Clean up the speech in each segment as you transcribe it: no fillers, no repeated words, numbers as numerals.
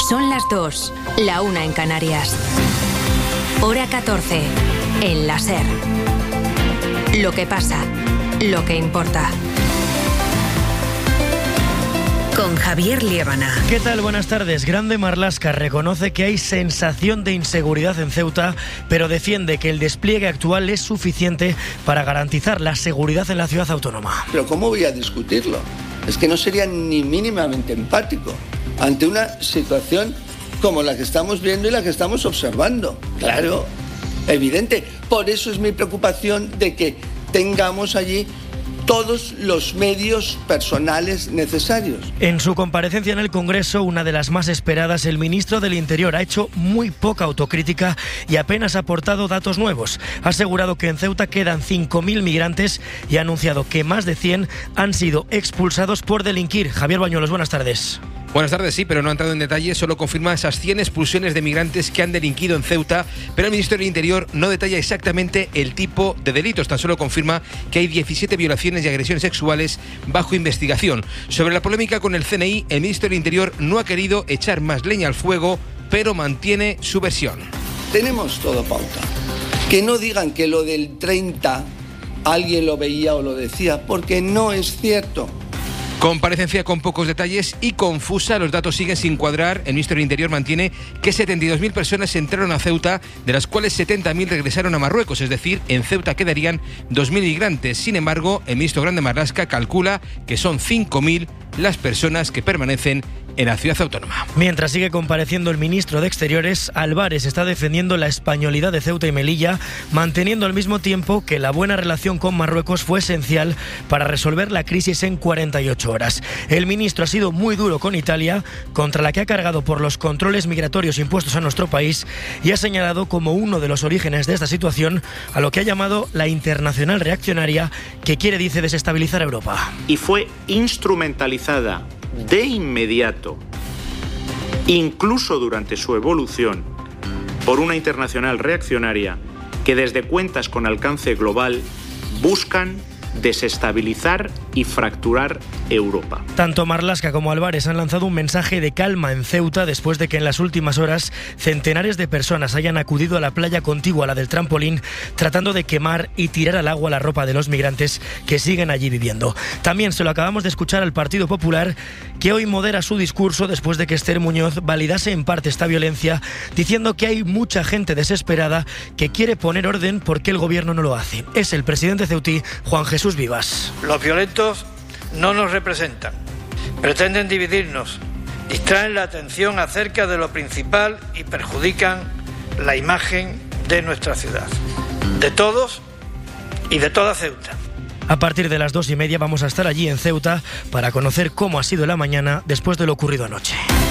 Son las 2, la 1 en Canarias. Hora 14, en la SER. Lo que pasa, lo que importa. Con Javier Liébana. ¿Qué tal? Buenas tardes. Grande Marlaska reconoce que hay sensación de inseguridad en Ceuta, pero defiende que el despliegue actual es suficiente para garantizar la seguridad en la ciudad autónoma. Pero ¿cómo voy a discutirlo? Es que no sería ni mínimamente empático ante una situación como la que estamos viendo y la que estamos observando. Claro, evidente. Por eso es mi preocupación de que tengamos allí todos los medios personales necesarios. En su comparecencia en el Congreso, una de las más esperadas, el ministro del Interior ha hecho muy poca autocrítica y apenas ha aportado datos nuevos. Ha asegurado que en Ceuta quedan 5.000 migrantes y ha anunciado que más de 100 han sido expulsados por delinquir. Javier Bañuelos, buenas tardes. Buenas tardes, sí, pero no ha entrado en detalle, solo confirma esas 100 expulsiones de migrantes que han delinquido en Ceuta, pero el Ministerio del Interior no detalla exactamente el tipo de delitos, tan solo confirma que hay 17 violaciones y agresiones sexuales bajo investigación. Sobre la polémica con el CNI, el Ministerio del Interior no ha querido echar más leña al fuego, pero mantiene su versión. Tenemos todo pauta. Que no digan que lo del 30 alguien lo veía o lo decía, porque no es cierto. Comparecencia con pocos detalles y confusa, los datos siguen sin cuadrar. El Ministerio del Interior mantiene que 72.000 personas entraron a Ceuta, de las cuales 70.000 regresaron a Marruecos, es decir, en Ceuta quedarían 2.000 migrantes. Sin embargo, el ministro Grande Marlaska calcula que son 5.000 las personas que permanecen en la ciudad autónoma. Mientras sigue compareciendo el ministro de Exteriores, Álvarez está defendiendo la españolidad de Ceuta y Melilla, manteniendo al mismo tiempo que la buena relación con Marruecos fue esencial para resolver la crisis en 48 horas. El ministro ha sido muy duro con Italia, contra la que ha cargado por los controles migratorios impuestos a nuestro país, y ha señalado como uno de los orígenes de esta situación a lo que ha llamado la internacional reaccionaria, que quiere, dice, desestabilizar Europa. Y fue instrumentalizada de inmediato, incluso durante su evolución, por una internacional reaccionaria que desde cuentas con alcance global buscan desestabilizar y fracturar Europa. Tanto Marlaska como Álvarez han lanzado un mensaje de calma en Ceuta después de que en las últimas horas centenares de personas hayan acudido a la playa contigua a la del trampolín, tratando de quemar y tirar al agua la ropa de los migrantes que siguen allí viviendo. También se lo acabamos de escuchar al Partido Popular, que hoy modera su discurso después de que Esther Muñoz validase en parte esta violencia, diciendo que hay mucha gente desesperada que quiere poner orden porque el gobierno no lo hace. Es el presidente ceutí, Juan Jesús Vivas. Los violentos no nos representan, pretenden dividirnos, distraen la atención acerca de lo principal y perjudican la imagen de nuestra ciudad, de todos y de toda Ceuta. A partir de las 2:30 vamos a estar allí en Ceuta para conocer cómo ha sido la mañana después de lo ocurrido anoche.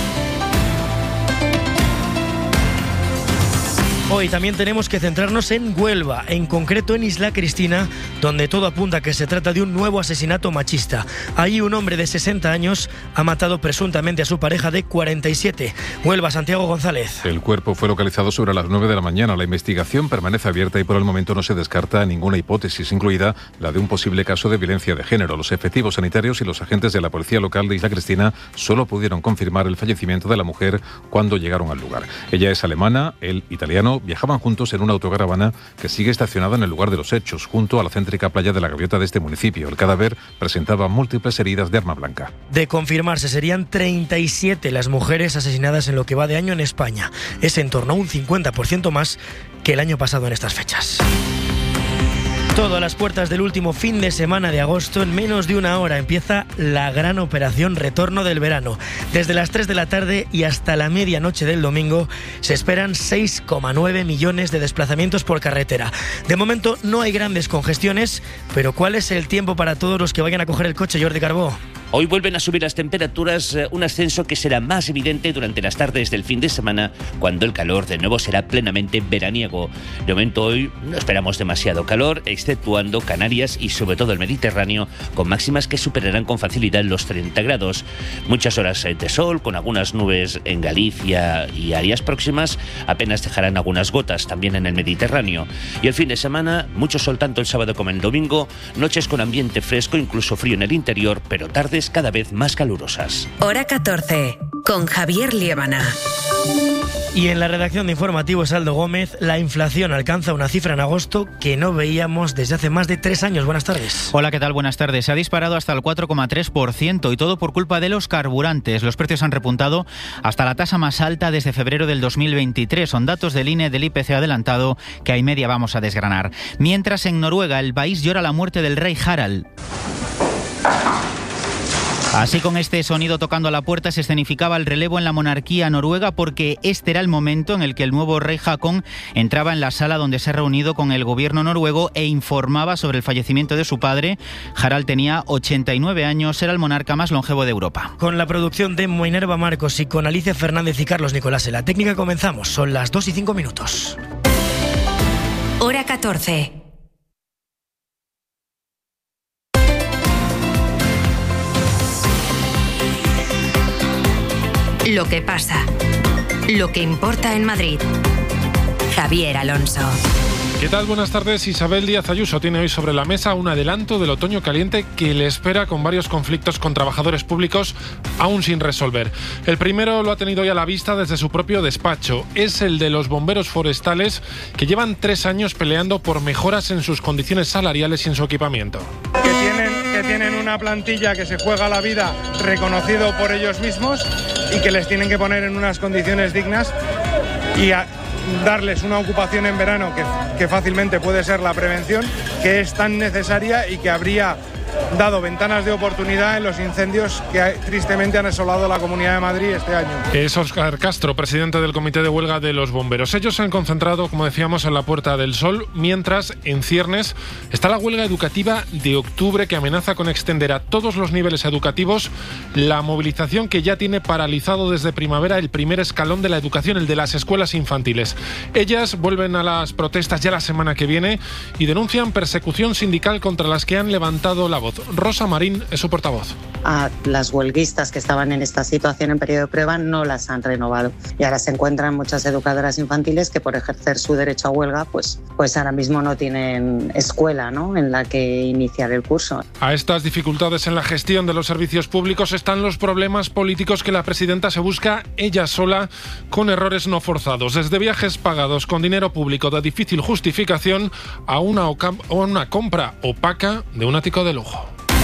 Hoy también tenemos que centrarnos en Huelva, en concreto en Isla Cristina, donde todo apunta a que se trata de un nuevo asesinato machista. Allí un hombre de 60 años ha matado presuntamente a su pareja de 47. Huelva, Santiago González. El cuerpo fue localizado sobre las 9 de la mañana. La investigación permanece abierta y por el momento no se descarta ninguna hipótesis, incluida la de un posible caso de violencia de género. Los efectivos sanitarios y los agentes de la policía local de Isla Cristina solo pudieron confirmar el fallecimiento de la mujer cuando llegaron al lugar. Ella es alemana, él italiano. Viajaban juntos en una autocaravana que sigue estacionada en el lugar de los hechos, junto a la céntrica playa de la Gaviota de este municipio. El cadáver presentaba múltiples heridas de arma blanca. De confirmarse, serían 37 las mujeres asesinadas en lo que va de año en España. Es en torno a un 50% más que el año pasado en estas fechas. Todo a las puertas del último fin de semana de agosto. En menos de una hora empieza la gran operación Retorno del Verano. Desde las 3 de la tarde y hasta la medianoche del domingo se esperan 6,9 millones de desplazamientos por carretera. De momento no hay grandes congestiones, pero ¿cuál es el tiempo para todos los que vayan a coger el coche, Jordi Carbó? Hoy vuelven a subir las temperaturas, un ascenso que será más evidente durante las tardes del fin de semana, cuando el calor de nuevo será plenamente veraniego. De momento hoy no esperamos demasiado calor, exceptuando Canarias y sobre todo el Mediterráneo, con máximas que superarán con facilidad los 30 grados. Muchas horas de sol, con algunas nubes en Galicia y áreas próximas, apenas dejarán algunas gotas también en el Mediterráneo. Y el fin de semana, mucho sol tanto el sábado como el domingo, noches con ambiente fresco, incluso frío en el interior, pero tardes cada vez más calurosas. Hora 14, con Javier Liébana. Y en la redacción de Informativos, Aldo Gómez, la inflación alcanza una cifra en agosto que no veíamos desde hace más de 3 años. Buenas tardes. Hola, ¿qué tal? Buenas tardes. Se ha disparado hasta el 4,3% y todo por culpa de los carburantes. Los precios han repuntado hasta la tasa más alta desde febrero del 2023. Son datos del INE del IPC adelantado que a y media vamos a desgranar. Mientras en Noruega el país llora la muerte del rey Harald. Así, con este sonido tocando a la puerta, se escenificaba el relevo en la monarquía noruega, porque este era el momento en el que el nuevo rey Haakon entraba en la sala donde se ha reunido con el gobierno noruego e informaba sobre el fallecimiento de su padre. Harald tenía 89 años, era el monarca más longevo de Europa. Con la producción de Minerva Marcos y con Alicia Fernández y Carlos Nicolás en la técnica comenzamos. Son las 2:05. Hora 14. Lo que pasa, lo que importa en Madrid. Javier Alonso. ¿Qué tal? Buenas tardes. Isabel Díaz Ayuso tiene hoy sobre la mesa un adelanto del otoño caliente que le espera, con varios conflictos con trabajadores públicos aún sin resolver. El primero lo ha tenido ya a la vista desde su propio despacho. Es el de los bomberos forestales, que llevan 3 años peleando por mejoras en sus condiciones salariales y en su equipamiento. Que tienen una plantilla que se juega la vida, reconocido por ellos mismos, y que les tienen que poner en unas condiciones dignas y darles una ocupación en verano que fácilmente puede ser la prevención, que es tan necesaria y que habría dado ventanas de oportunidad en los incendios que tristemente han asolado la Comunidad de Madrid este año. Es Óscar Castro, presidente del Comité de Huelga de los Bomberos. Ellos se han concentrado, como decíamos, en la Puerta del Sol, mientras en ciernes está la huelga educativa de octubre, que amenaza con extender a todos los niveles educativos la movilización que ya tiene paralizado desde primavera el primer escalón de la educación, el de las escuelas infantiles. Ellas vuelven a las protestas ya la semana que viene y denuncian persecución sindical contra las que han levantado la voz. Rosa Marín es su portavoz. A las huelguistas que estaban en esta situación en periodo de prueba no las han renovado, y ahora se encuentran muchas educadoras infantiles que, por ejercer su derecho a huelga, pues ahora mismo no tienen escuela, ¿no?, en la que iniciar el curso. A estas dificultades en la gestión de los servicios públicos están los problemas políticos que la presidenta se busca ella sola, con errores no forzados, desde viajes pagados con dinero público de difícil justificación a una compra opaca de un ático de lujo.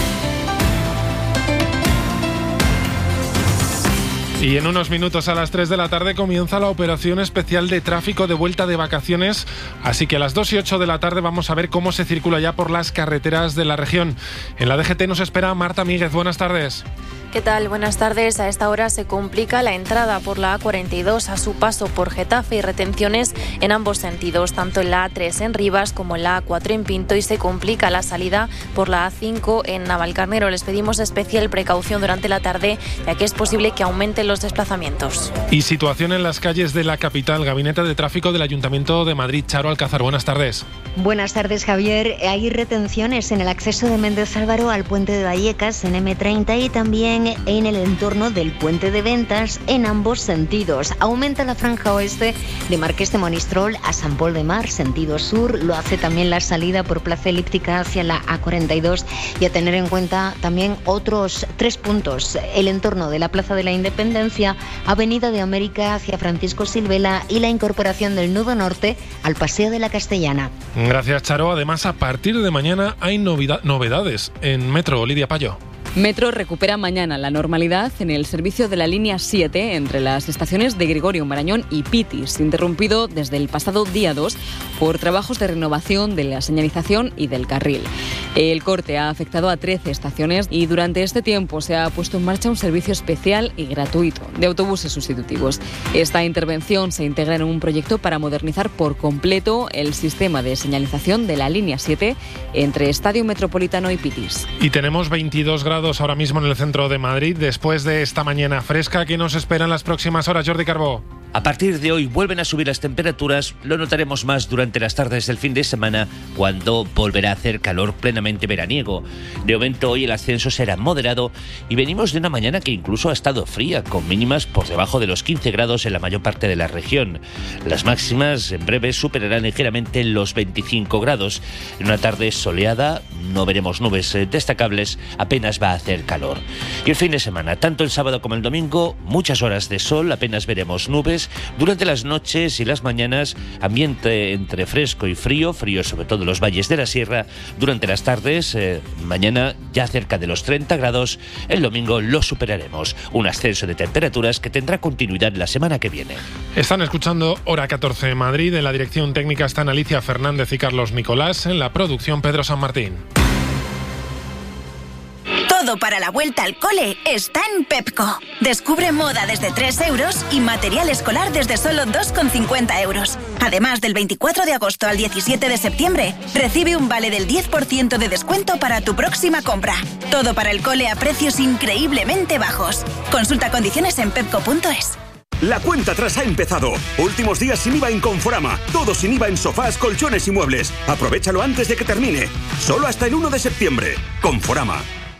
Y en unos minutos, a las 3 de la tarde, comienza la operación especial de tráfico de vuelta de vacaciones, así que a las 2 y 8 de la tarde vamos a ver cómo se circula ya por las carreteras de la región. En la DGT nos espera Marta Míguez. Buenas tardes. ¿Qué tal? Buenas tardes. A esta hora se complica la entrada por la A42 a su paso por Getafe y retenciones en ambos sentidos, tanto en la A3 en Rivas como en la A4 en Pinto, y se complica la salida por la A5 en Navalcarnero. Les pedimos especial precaución durante la tarde, ya que es posible que aumenten los desplazamientos. Y situación en las calles de la capital. Gabinete de Tráfico del Ayuntamiento de Madrid. Charo Alcázar, buenas tardes. Buenas tardes, Javier. Hay retenciones en el acceso de Méndez Álvaro al puente de Vallecas en M30 y también en el entorno del puente de Ventas en ambos sentidos. Aumenta la franja oeste de Marqués de Monistrol a Sant Pol de Mar, sentido sur. Lo hace también la salida por Plaza Elíptica hacia la A42, y a tener en cuenta también otros 3 puntos: el entorno de la Plaza de la Independencia, Avenida de América hacia Francisco Silvela y la incorporación del nudo norte al Paseo de la Castellana. Gracias, Charo. Además, a partir de mañana hay novedades en Metro. Lidia Payo. Metro recupera mañana la normalidad en el servicio de la línea 7 entre las estaciones de Gregorio Marañón y Pitis, interrumpido desde el pasado día 2 por trabajos de renovación de la señalización y del carril. El corte ha afectado a 13 estaciones y durante este tiempo se ha puesto en marcha un servicio especial y gratuito de autobuses sustitutivos. Esta intervención se integra en un proyecto para modernizar por completo el sistema de señalización de la línea 7 entre Estadio Metropolitano y Pitis. Y tenemos 22 grados ahora mismo en el centro de Madrid, después de esta mañana fresca. ¿Qué nos espera en las próximas horas, Jordi Carbó? A partir de hoy vuelven a subir las temperaturas, lo notaremos más durante las tardes del fin de semana, cuando volverá a hacer calor plenamente veraniego. De momento hoy el ascenso será moderado y venimos de una mañana que incluso ha estado fría, con mínimas por debajo de los 15 grados en la mayor parte de la región. Las máximas en breve superarán ligeramente los 25 grados. En una tarde soleada no veremos nubes destacables, apenas va a hacer calor. Y el fin de semana, tanto el sábado como el domingo, muchas horas de sol, apenas veremos nubes. Durante las noches y las mañanas, ambiente entre fresco y frío sobre todo en los valles de la sierra. Durante las tardes, mañana ya cerca de los 30 grados, el domingo lo superaremos. Un ascenso de temperaturas que tendrá continuidad la semana que viene. Están escuchando Hora 14 en Madrid. En la dirección técnica están Alicia Fernández y Carlos Nicolás. En la producción, Pedro San Martín. Todo para la vuelta al cole está en Pepco. Descubre moda desde 3 euros y material escolar desde solo 2,50 euros. Además, del 24 de agosto al 17 de septiembre, recibe un vale del 10% de descuento para tu próxima compra. Todo para el cole a precios increíblemente bajos. Consulta condiciones en pepco.es. La cuenta atrás ha empezado. Últimos días sin IVA en Conforama. Todo sin IVA en sofás, colchones y muebles. Aprovéchalo antes de que termine. Solo hasta el 1 de septiembre. Conforama.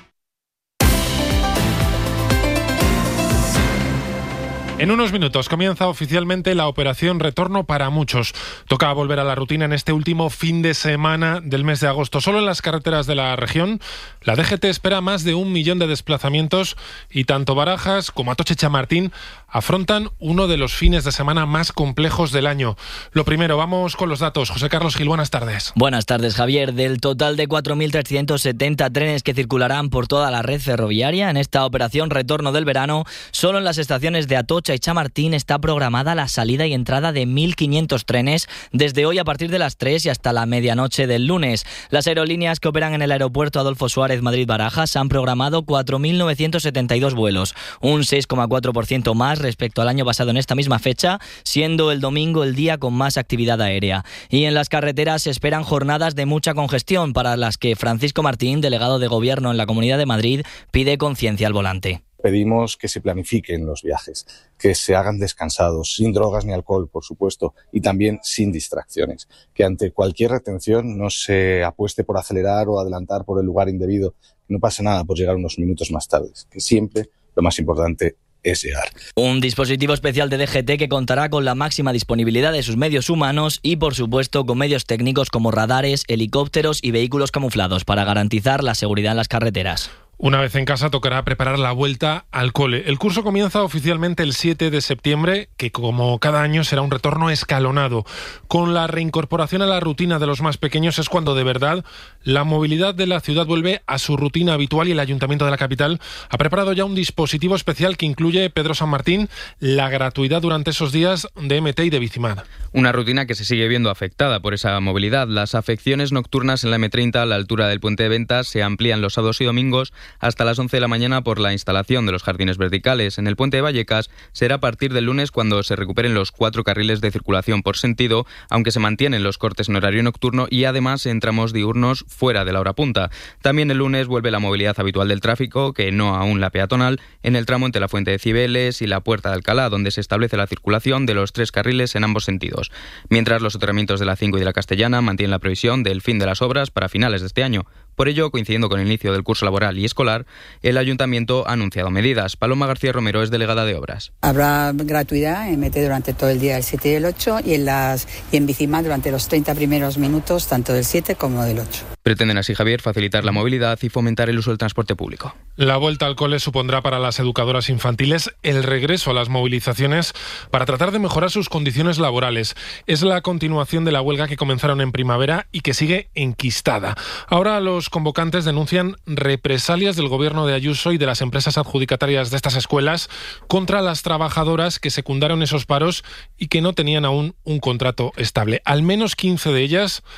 En unos minutos comienza oficialmente la operación Retorno para muchos. Toca volver a la rutina en este último fin de semana del mes de agosto. Solo en las carreteras de la región, la DGT espera más de 1 millón de desplazamientos y tanto Barajas como Atocha-Chamartín afrontan uno de los fines de semana más complejos del año. Lo primero, vamos con los datos. José Carlos Gil, buenas tardes. Buenas tardes, Javier. Del total de 4.370 trenes que circularán por toda la red ferroviaria en esta operación Retorno del verano, solo en las estaciones de Atocha y Chamartín está programada la salida y entrada de 1.500 trenes desde hoy a partir de las 3 y hasta la medianoche del lunes. Las aerolíneas que operan en el aeropuerto Adolfo Suárez Madrid-Barajas han programado 4.972 vuelos, un 6,4% más respecto al año pasado en esta misma fecha, siendo el domingo el día con más actividad aérea. Y en las carreteras se esperan jornadas de mucha congestión, para las que Francisco Martín, delegado de Gobierno en la Comunidad de Madrid, pide conciencia al volante. Pedimos que se planifiquen los viajes, que se hagan descansados, sin drogas ni alcohol, por supuesto, y también sin distracciones. Que ante cualquier retención no se apueste por acelerar o adelantar por el lugar indebido. No pase nada por llegar unos minutos más tarde. Que siempre lo más importante es llegar. Un dispositivo especial de DGT que contará con la máxima disponibilidad de sus medios humanos y, por supuesto, con medios técnicos como radares, helicópteros y vehículos camuflados para garantizar la seguridad en las carreteras. Una vez en casa tocará preparar la vuelta al cole. El curso comienza oficialmente el 7 de septiembre, que como cada año será un retorno escalonado. Con la reincorporación a la rutina de los más pequeños es cuando de verdad la movilidad de la ciudad vuelve a su rutina habitual, y el Ayuntamiento de la capital ha preparado ya un dispositivo especial que incluye, Pedro San Martín, la gratuidad durante esos días de MT y de Bicimad. Una rutina que se sigue viendo afectada por esa movilidad. Las afecciones nocturnas en la M30 a la altura del Puente de Ventas se amplían los sábados y domingos hasta las 11 de la mañana por la instalación de los jardines verticales. En el Puente de Vallecas será a partir del lunes cuando se recuperen los 4 carriles de circulación por sentido, aunque se mantienen los cortes en horario nocturno y además en tramos diurnos fuera de la hora punta. También el lunes vuelve la movilidad habitual del tráfico, que no aún la peatonal, en el tramo entre la Fuente de Cibeles y la Puerta de Alcalá, donde se establece la circulación de los 3 carriles en ambos sentidos. Mientras los soterramientos de la 5 y de la Castellana mantienen la previsión del fin de las obras para finales de este año. Por ello, coincidiendo con el inicio del curso laboral y escolar, el Ayuntamiento ha anunciado medidas. Paloma García Romero es delegada de Obras. Habrá gratuidad en MT durante todo el día del 7 y el 8 y en Bicimad durante los 30 primeros minutos, tanto del 7 como del 8. Pretenden así, Javier, facilitar la movilidad y fomentar el uso del transporte público. La vuelta al cole supondrá para las educadoras infantiles el regreso a las movilizaciones para tratar de mejorar sus condiciones laborales. Es la continuación de la huelga que comenzaron en primavera y que sigue enquistada. Ahora los convocantes denuncian represalias del gobierno de Ayuso y de las empresas adjudicatarias de estas escuelas contra las trabajadoras que secundaron esos paros y que no tenían aún un contrato estable. Al menos 15 de ellas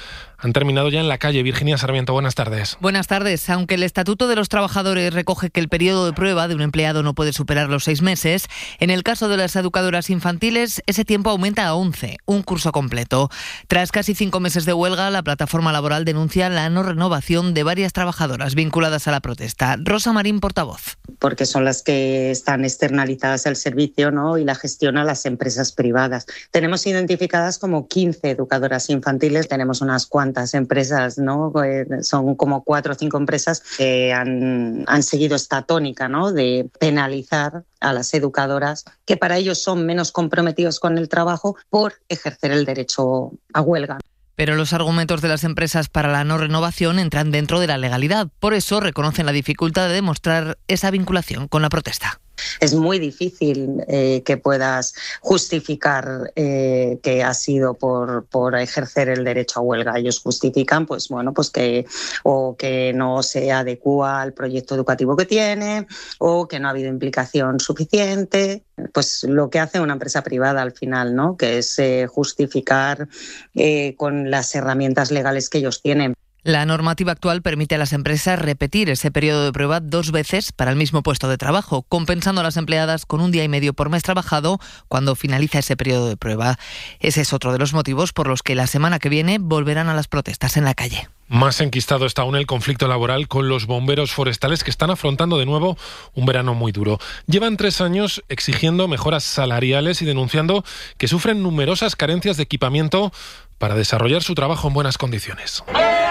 han terminado ya en la calle. Virginia Sarmiento, buenas tardes. Buenas tardes. Aunque el Estatuto de los Trabajadores recoge que el periodo de prueba de un empleado no puede superar los 6 meses, en el caso de las educadoras infantiles ese tiempo aumenta a 11, un curso completo. Tras casi 5 meses de huelga, la plataforma laboral denuncia la no renovación de varias trabajadoras vinculadas a la protesta. Rosa Marín, portavoz. Porque son las que están externalizadas el servicio, ¿no? Y la gestión a las empresas privadas. Tenemos identificadas como 15 educadoras infantiles, tenemos unas cuantas empresas, ¿no? Son como 4 o 5 empresas que han seguido esta tónica, ¿no? De penalizar a las educadoras, que para ellos son menos comprometidos con el trabajo por ejercer el derecho a huelga. Pero los argumentos de las empresas para la no renovación entran dentro de la legalidad. Por eso reconocen la dificultad de demostrar esa vinculación con la protesta. Es muy difícil que puedas justificar que ha sido por ejercer el derecho a huelga. Ellos justifican, pues que no se adecúa al proyecto educativo que tiene o que no ha habido implicación suficiente. Pues lo que hace una empresa privada al final, ¿no? Que es justificar con las herramientas legales que ellos tienen. La normativa actual permite a las empresas repetir ese periodo de prueba 2 veces para el mismo puesto de trabajo, compensando a las empleadas con 1 día y medio por mes trabajado cuando finaliza ese periodo de prueba. Ese es otro de los motivos por los que la semana que viene volverán a las protestas en la calle. Más enquistado está aún el conflicto laboral con los bomberos forestales, que están afrontando de nuevo un verano muy duro. Llevan 3 años exigiendo mejoras salariales y denunciando que sufren numerosas carencias de equipamiento para desarrollar su trabajo en buenas condiciones.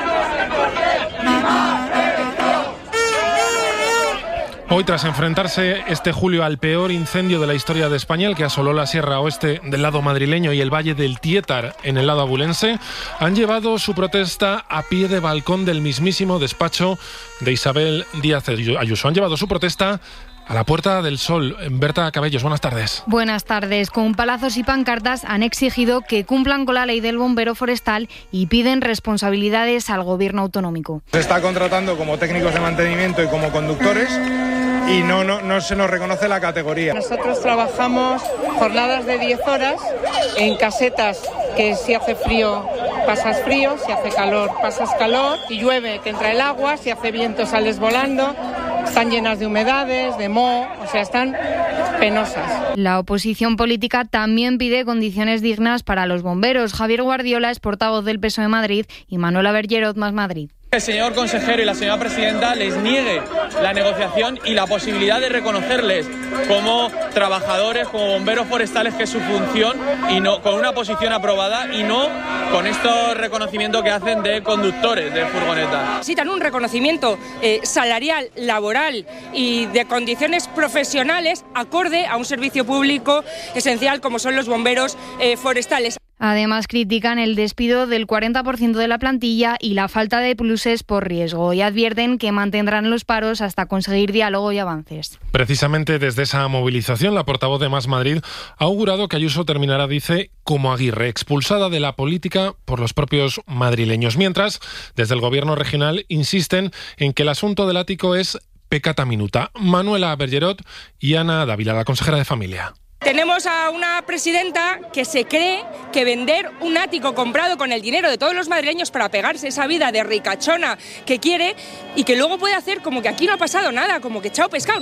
Hoy, tras enfrentarse este julio al peor incendio de la historia de España, el que asoló la Sierra Oeste del lado madrileño y el Valle del Tiétar en el lado abulense, han llevado su protesta a pie de balcón del mismísimo despacho de Isabel Díaz Ayuso. Han llevado su protesta a la Puerta del Sol. Berta Cabellos, buenas tardes. Buenas tardes. Con palazos y pancartas han exigido que cumplan con la ley del bombero forestal y piden responsabilidades al gobierno autonómico. Se está contratando como técnicos de mantenimiento y como conductores y no se nos reconoce la categoría. Nosotros trabajamos jornadas de 10 horas en casetas que si hace frío pasas frío, si hace calor pasas calor, si llueve que entra el agua, si hace viento sales volando. Están llenas de humedades, de moho, o sea, están penosas. La oposición política también pide condiciones dignas para los bomberos. Javier Guardiola es portavoz del PSOE Madrid y Manuela Bergerot, Más Madrid. El señor consejero y la señora presidenta les niegue la negociación y la posibilidad de reconocerles como trabajadores, como bomberos forestales, que es su función, y no con una posición aprobada y no con estos reconocimientos que hacen de conductores de furgoneta. Necesitan un reconocimiento salarial, laboral y de condiciones profesionales acorde a un servicio público esencial como son los bomberos forestales. Además, critican el despido del 40% de la plantilla y la falta de pluses por riesgo y advierten que mantendrán los paros hasta conseguir diálogo y avances. Precisamente desde esa movilización, la portavoz de Más Madrid ha augurado que Ayuso terminará, dice, como Aguirre, expulsada de la política por los propios madrileños. Mientras, desde el gobierno regional insisten en que el asunto del ático es peccata minuta. Manuela Bergerot y Ana Dávila, la consejera de Familia. Tenemos a una presidenta que se cree que vender un ático comprado con el dinero de todos los madrileños para pegarse esa vida de ricachona que quiere y que luego puede hacer como que aquí no ha pasado nada, como que chao pescado.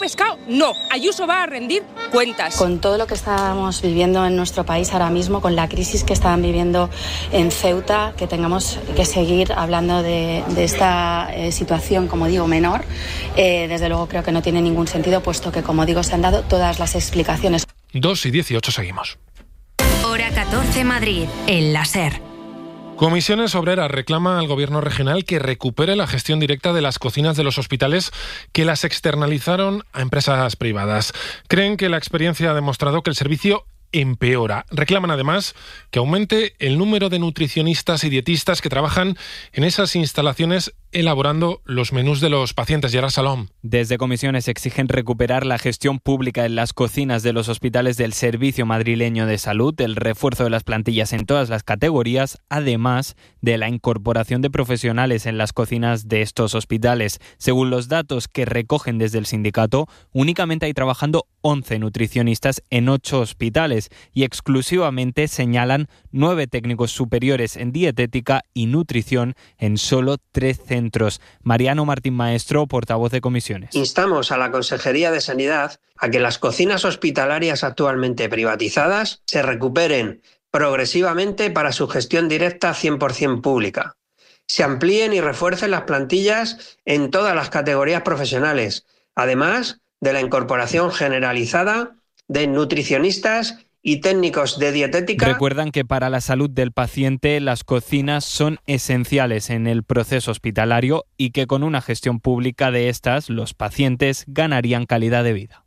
No, Ayuso va a rendir cuentas. Con todo lo que estamos viviendo en nuestro país ahora mismo, con la crisis que estaban viviendo en Ceuta, que tengamos que seguir hablando de esta situación, como digo, menor, desde luego creo que no tiene ningún sentido, puesto que, como digo, se han dado todas las explicaciones. 2:18 seguimos. Hora 14 Madrid, en la SER. Comisiones Obreras reclama al gobierno regional que recupere la gestión directa de las cocinas de los hospitales que las externalizaron a empresas privadas. Creen que la experiencia ha demostrado que el servicio empeora. Reclaman además que aumente el número de nutricionistas y dietistas que trabajan en esas instalaciones elaborando los menús de los pacientes. Gerard Salom. Desde comisiones exigen recuperar la gestión pública en las cocinas de los hospitales del Servicio Madrileño de Salud, el refuerzo de las plantillas en todas las categorías, además de la incorporación de profesionales en las cocinas de estos hospitales. Según los datos que recogen desde el sindicato, únicamente hay trabajando 11 nutricionistas en 8 hospitales y exclusivamente señalan 9 técnicos superiores en dietética y nutrición en solo 3 centros. Mariano Martín Maestro, portavoz de comisiones. Instamos a la Consejería de Sanidad a que las cocinas hospitalarias actualmente privatizadas se recuperen progresivamente para su gestión directa 100% pública. Se amplíen y refuercen las plantillas en todas las categorías profesionales, además de la incorporación generalizada de nutricionistas y técnicos de dietética. Recuerdan que para la salud del paciente las cocinas son esenciales en el proceso hospitalario y que con una gestión pública de estas, los pacientes ganarían calidad de vida.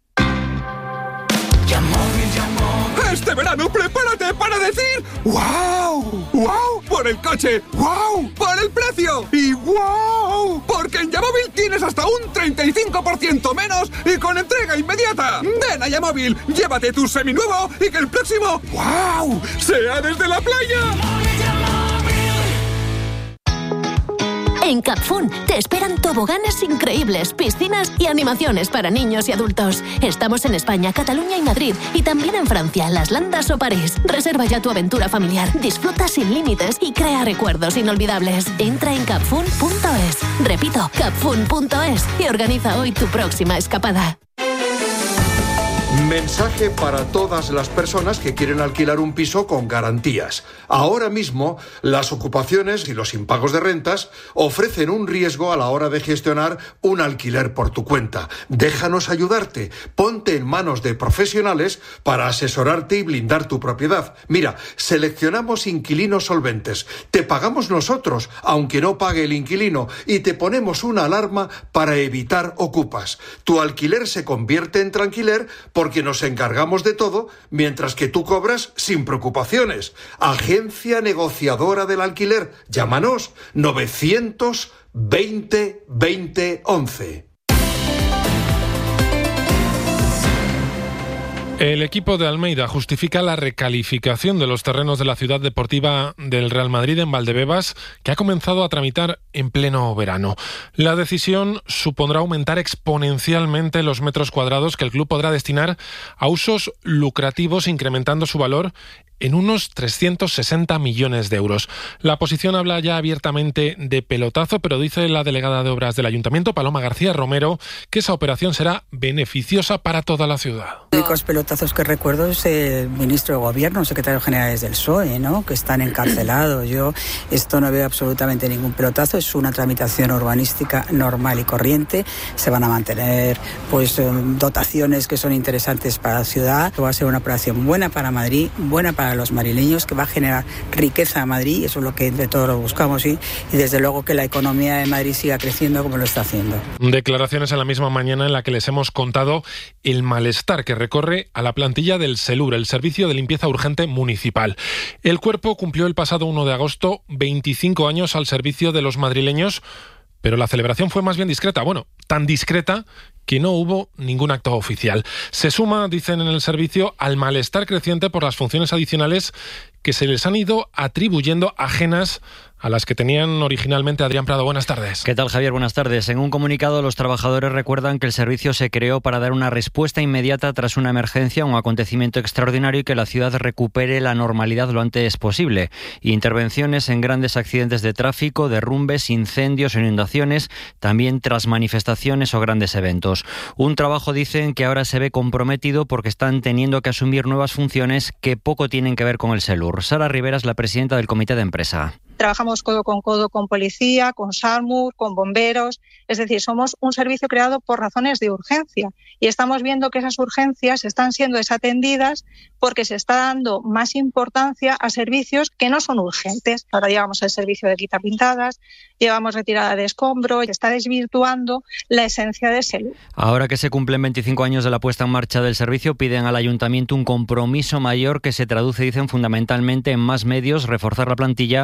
Este verano prepárate para decir ¡wow! ¡Wow! Por el coche, ¡wow! Por el precio y ¡wow! Porque en Yamóvil tienes hasta un 35% menos y con entrega inmediata. Ven a Yamóvil, llévate tu seminuevo y que el próximo ¡wow! sea desde la playa. En Capfun te esperan toboganes increíbles, piscinas y animaciones para niños y adultos. Estamos en España, Cataluña y Madrid, y también en Francia, Las Landas o París. Reserva ya tu aventura familiar, disfruta sin límites y crea recuerdos inolvidables. Entra en capfun.es. Repito, capfun.es y organiza hoy tu próxima escapada. Mensaje para todas las personas que quieren alquilar un piso con garantías. Ahora mismo, las ocupaciones y los impagos de rentas ofrecen un riesgo a la hora de gestionar un alquiler por tu cuenta. Déjanos ayudarte. Ponte en manos de profesionales para asesorarte y blindar tu propiedad. Mira, seleccionamos inquilinos solventes. Te pagamos nosotros, aunque no pague el inquilino, y te ponemos una alarma para evitar ocupas. Tu alquiler se convierte en tranquiler porque nos encargamos de todo, mientras que tú cobras sin preocupaciones. Agencia Negociadora del Alquiler. Llámanos 920 20 11. El equipo de Almeida justifica la recalificación de los terrenos de la ciudad deportiva del Real Madrid en Valdebebas, que ha comenzado a tramitar en pleno verano. La decisión supondrá aumentar exponencialmente los metros cuadrados que el club podrá destinar a usos lucrativos, incrementando su valor en unos 360 millones de euros. La oposición habla ya abiertamente de pelotazo, pero dice la delegada de Obras del Ayuntamiento, Paloma García Romero, que esa operación será beneficiosa para toda la ciudad. Los únicos pelotazos que recuerdo es el ministro de Gobierno, secretario general del PSOE, ¿no?, que están encarcelados. Yo esto no veo absolutamente ningún pelotazo, es una tramitación urbanística normal y corriente. Se van a mantener dotaciones que son interesantes para la ciudad. Va a ser una operación buena para Madrid, buena para los madrileños, que va a generar riqueza a Madrid, eso es lo que entre todos lo buscamos, y desde luego que la economía de Madrid siga creciendo como lo está haciendo. Declaraciones en la misma mañana en la que les hemos contado el malestar que recorre a la plantilla del SELUR, el Servicio de Limpieza Urgente Municipal. El cuerpo cumplió el pasado 1 de agosto 25 años al servicio de los madrileños, pero la celebración fue más bien discreta. Bueno, tan discreta que no hubo ningún acto oficial. Se suma, dicen en el servicio, al malestar creciente por las funciones adicionales que se les han ido atribuyendo ajenas a las que tenían originalmente. Adrián Prado, buenas tardes. ¿Qué tal, Javier? Buenas tardes. En un comunicado, los trabajadores recuerdan que el servicio se creó para dar una respuesta inmediata tras una emergencia, un acontecimiento extraordinario, y que la ciudad recupere la normalidad lo antes posible. Intervenciones en grandes accidentes de tráfico, derrumbes, incendios, inundaciones, también tras manifestaciones o grandes eventos. Un trabajo, dicen, que ahora se ve comprometido porque están teniendo que asumir nuevas funciones que poco tienen que ver con el SELUR. Sara Rivera es la presidenta del comité de empresa. Trabajamos codo con policía, con SAMUR, con bomberos. Es decir, somos un servicio creado por razones de urgencia y estamos viendo que esas urgencias están siendo desatendidas porque se está dando más importancia a servicios que no son urgentes. Ahora llevamos el servicio de quitapintadas, llevamos retirada de escombro, y está desvirtuando la esencia de SELUR. Ahora que se cumplen 25 años de la puesta en marcha del servicio, piden al ayuntamiento un compromiso mayor que se traduce, dicen, fundamentalmente en más medios, reforzar la plantilla y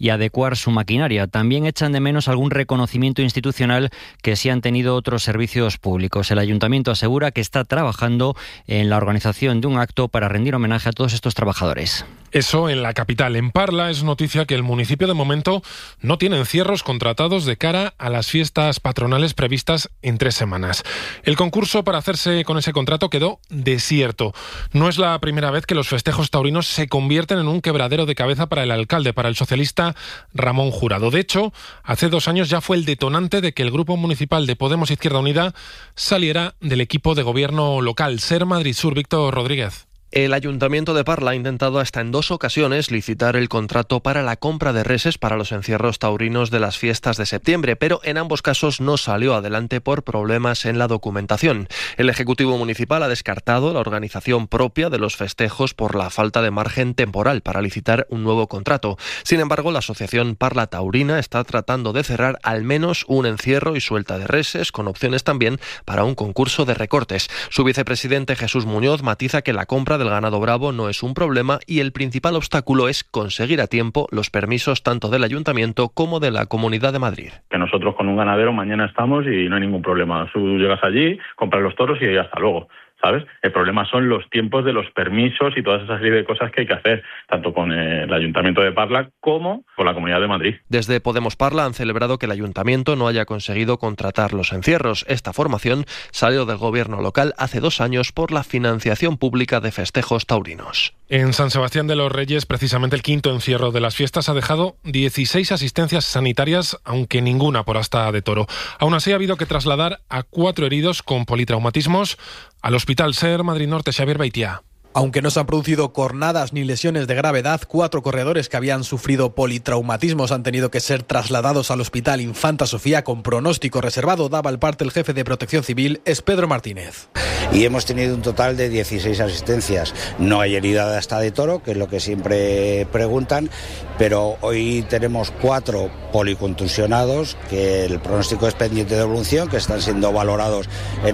y adecuar su maquinaria. También echan de menos algún reconocimiento institucional que sí han tenido otros servicios públicos. El Ayuntamiento asegura que está trabajando en la organización de un acto para rendir homenaje a todos estos trabajadores. Eso en la capital. En Parla es noticia que el municipio de momento no tiene encierros contratados de cara a las fiestas patronales previstas en 3 semanas. El concurso para hacerse con ese contrato quedó desierto. No es la primera vez que los festejos taurinos se convierten en un quebradero de cabeza para el alcalde, para el socialista Ramón Jurado. De hecho, hace 2 años ya fue el detonante de que el grupo municipal de Podemos Izquierda Unida saliera del equipo de gobierno local. SER Madrid Sur, Víctor Rodríguez. El Ayuntamiento de Parla ha intentado hasta en 2 ocasiones licitar el contrato para la compra de reses para los encierros taurinos de las fiestas de septiembre, pero en ambos casos no salió adelante por problemas en la documentación. El Ejecutivo Municipal ha descartado la organización propia de los festejos por la falta de margen temporal para licitar un nuevo contrato. Sin embargo, la Asociación Parla Taurina está tratando de cerrar al menos un encierro y suelta de reses, con opciones también para un concurso de recortes. Su vicepresidente Jesús Muñoz matiza que la compra del ganado bravo no es un problema y el principal obstáculo es conseguir a tiempo los permisos tanto del Ayuntamiento como de la Comunidad de Madrid. Que nosotros con un ganadero mañana estamos y no hay ningún problema. Tú llegas allí, compras los toros y hasta luego, ¿sabes? El problema son los tiempos de los permisos y todas esas serie de cosas que hay que hacer, tanto con el Ayuntamiento de Parla como con la Comunidad de Madrid. Desde Podemos Parla han celebrado que el Ayuntamiento no haya conseguido contratar los encierros. Esta formación salió del gobierno local hace 2 años por la financiación pública de festejos taurinos. En San Sebastián de los Reyes, precisamente el 5º encierro de las fiestas ha dejado 16 asistencias sanitarias, aunque ninguna por asta de toro. Aún así ha habido que trasladar a 4 heridos con politraumatismos al Hospital SER Madrid Norte. Xavier Beitia. Aunque no se han producido cornadas ni lesiones de gravedad, 4 corredores que habían sufrido politraumatismos han tenido que ser trasladados al Hospital Infanta Sofía con pronóstico reservado. Daba el parte el jefe de Protección Civil, es Pedro Martínez. Y hemos tenido un total de 16 asistencias. No hay herida de asta de toro, que es lo que siempre preguntan, pero hoy tenemos 4 policontusionados, que el pronóstico es pendiente de evolución, que están siendo valorados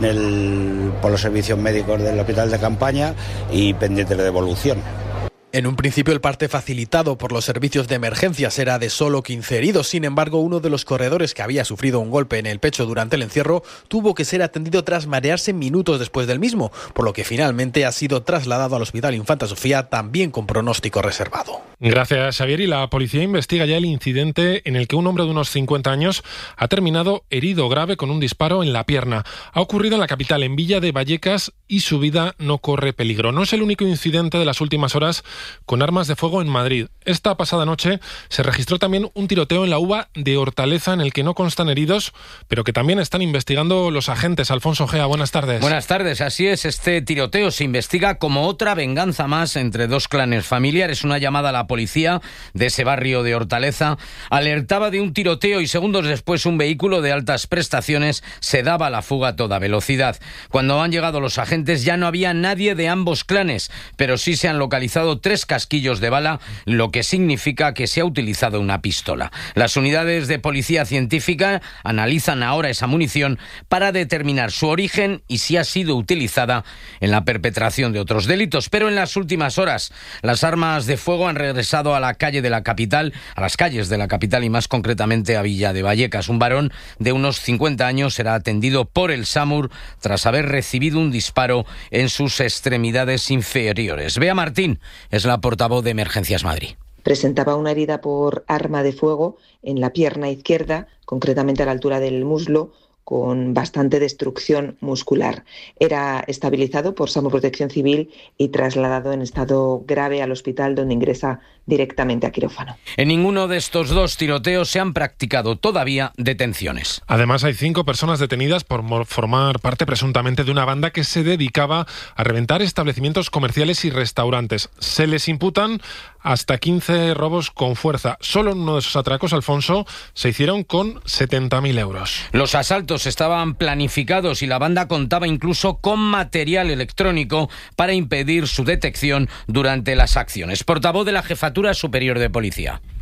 por los servicios médicos del hospital de campaña y pendientes de evolución. En un principio el parte facilitado por los servicios de emergencias era de solo 15 heridos. Sin embargo, uno de los corredores que había sufrido un golpe en el pecho durante el encierro tuvo que ser atendido tras marearse minutos después del mismo, por lo que finalmente ha sido trasladado al Hospital Infanta Sofía, también con pronóstico reservado. Gracias, Xavier. Y la policía investiga ya el incidente en el que un hombre de unos 50 años ha terminado herido grave con un disparo en la pierna. Ha ocurrido en la capital, en Villa de Vallecas, y su vida no corre peligro. No es el único incidente de las últimas horas con armas de fuego en Madrid. Esta pasada noche se registró también un tiroteo en la UVA de Hortaleza en el que no constan heridos, pero que también están investigando los agentes. Alfonso Gea, buenas tardes. Buenas tardes, así es. Este tiroteo se investiga como otra venganza más entre 2 clanes familiares. Una llamada a la policía de ese barrio de Hortaleza alertaba de un tiroteo y segundos después un vehículo de altas prestaciones se daba a la fuga a toda velocidad. Cuando han llegado los agentes ya no había nadie de ambos clanes, pero sí se han localizado 3 casquillos de bala, lo que significa que se ha utilizado una pistola. Las unidades de policía científica analizan ahora esa munición para determinar su origen y si ha sido utilizada en la perpetración de otros delitos. Pero en las últimas horas, las armas de fuego han regresado a la calle de la capital, a las calles de la capital y más concretamente a Villa de Vallecas. Un varón de unos 50 años será atendido por el SAMUR tras haber recibido un disparo en sus extremidades inferiores. Bea Martín es la portavoz de Emergencias Madrid. Presentaba una herida por arma de fuego en la pierna izquierda, concretamente a la altura del muslo, con bastante destrucción muscular. Era estabilizado por SAMUR Protección Civil y trasladado en estado grave al hospital, donde ingresa directamente a quirófano. En ninguno de estos 2 tiroteos se han practicado todavía detenciones. Además, hay 5 personas detenidas por formar parte presuntamente de una banda que se dedicaba a reventar establecimientos comerciales y restaurantes. Se les imputan hasta 15 robos con fuerza. Solo en uno de esos atracos, Alfonso, se hicieron con 70.000 euros. Los asaltos estaban planificados y la banda contaba incluso con material electrónico para impedir su detección durante las acciones. Portavoz de la Jefatura Superior de Policía.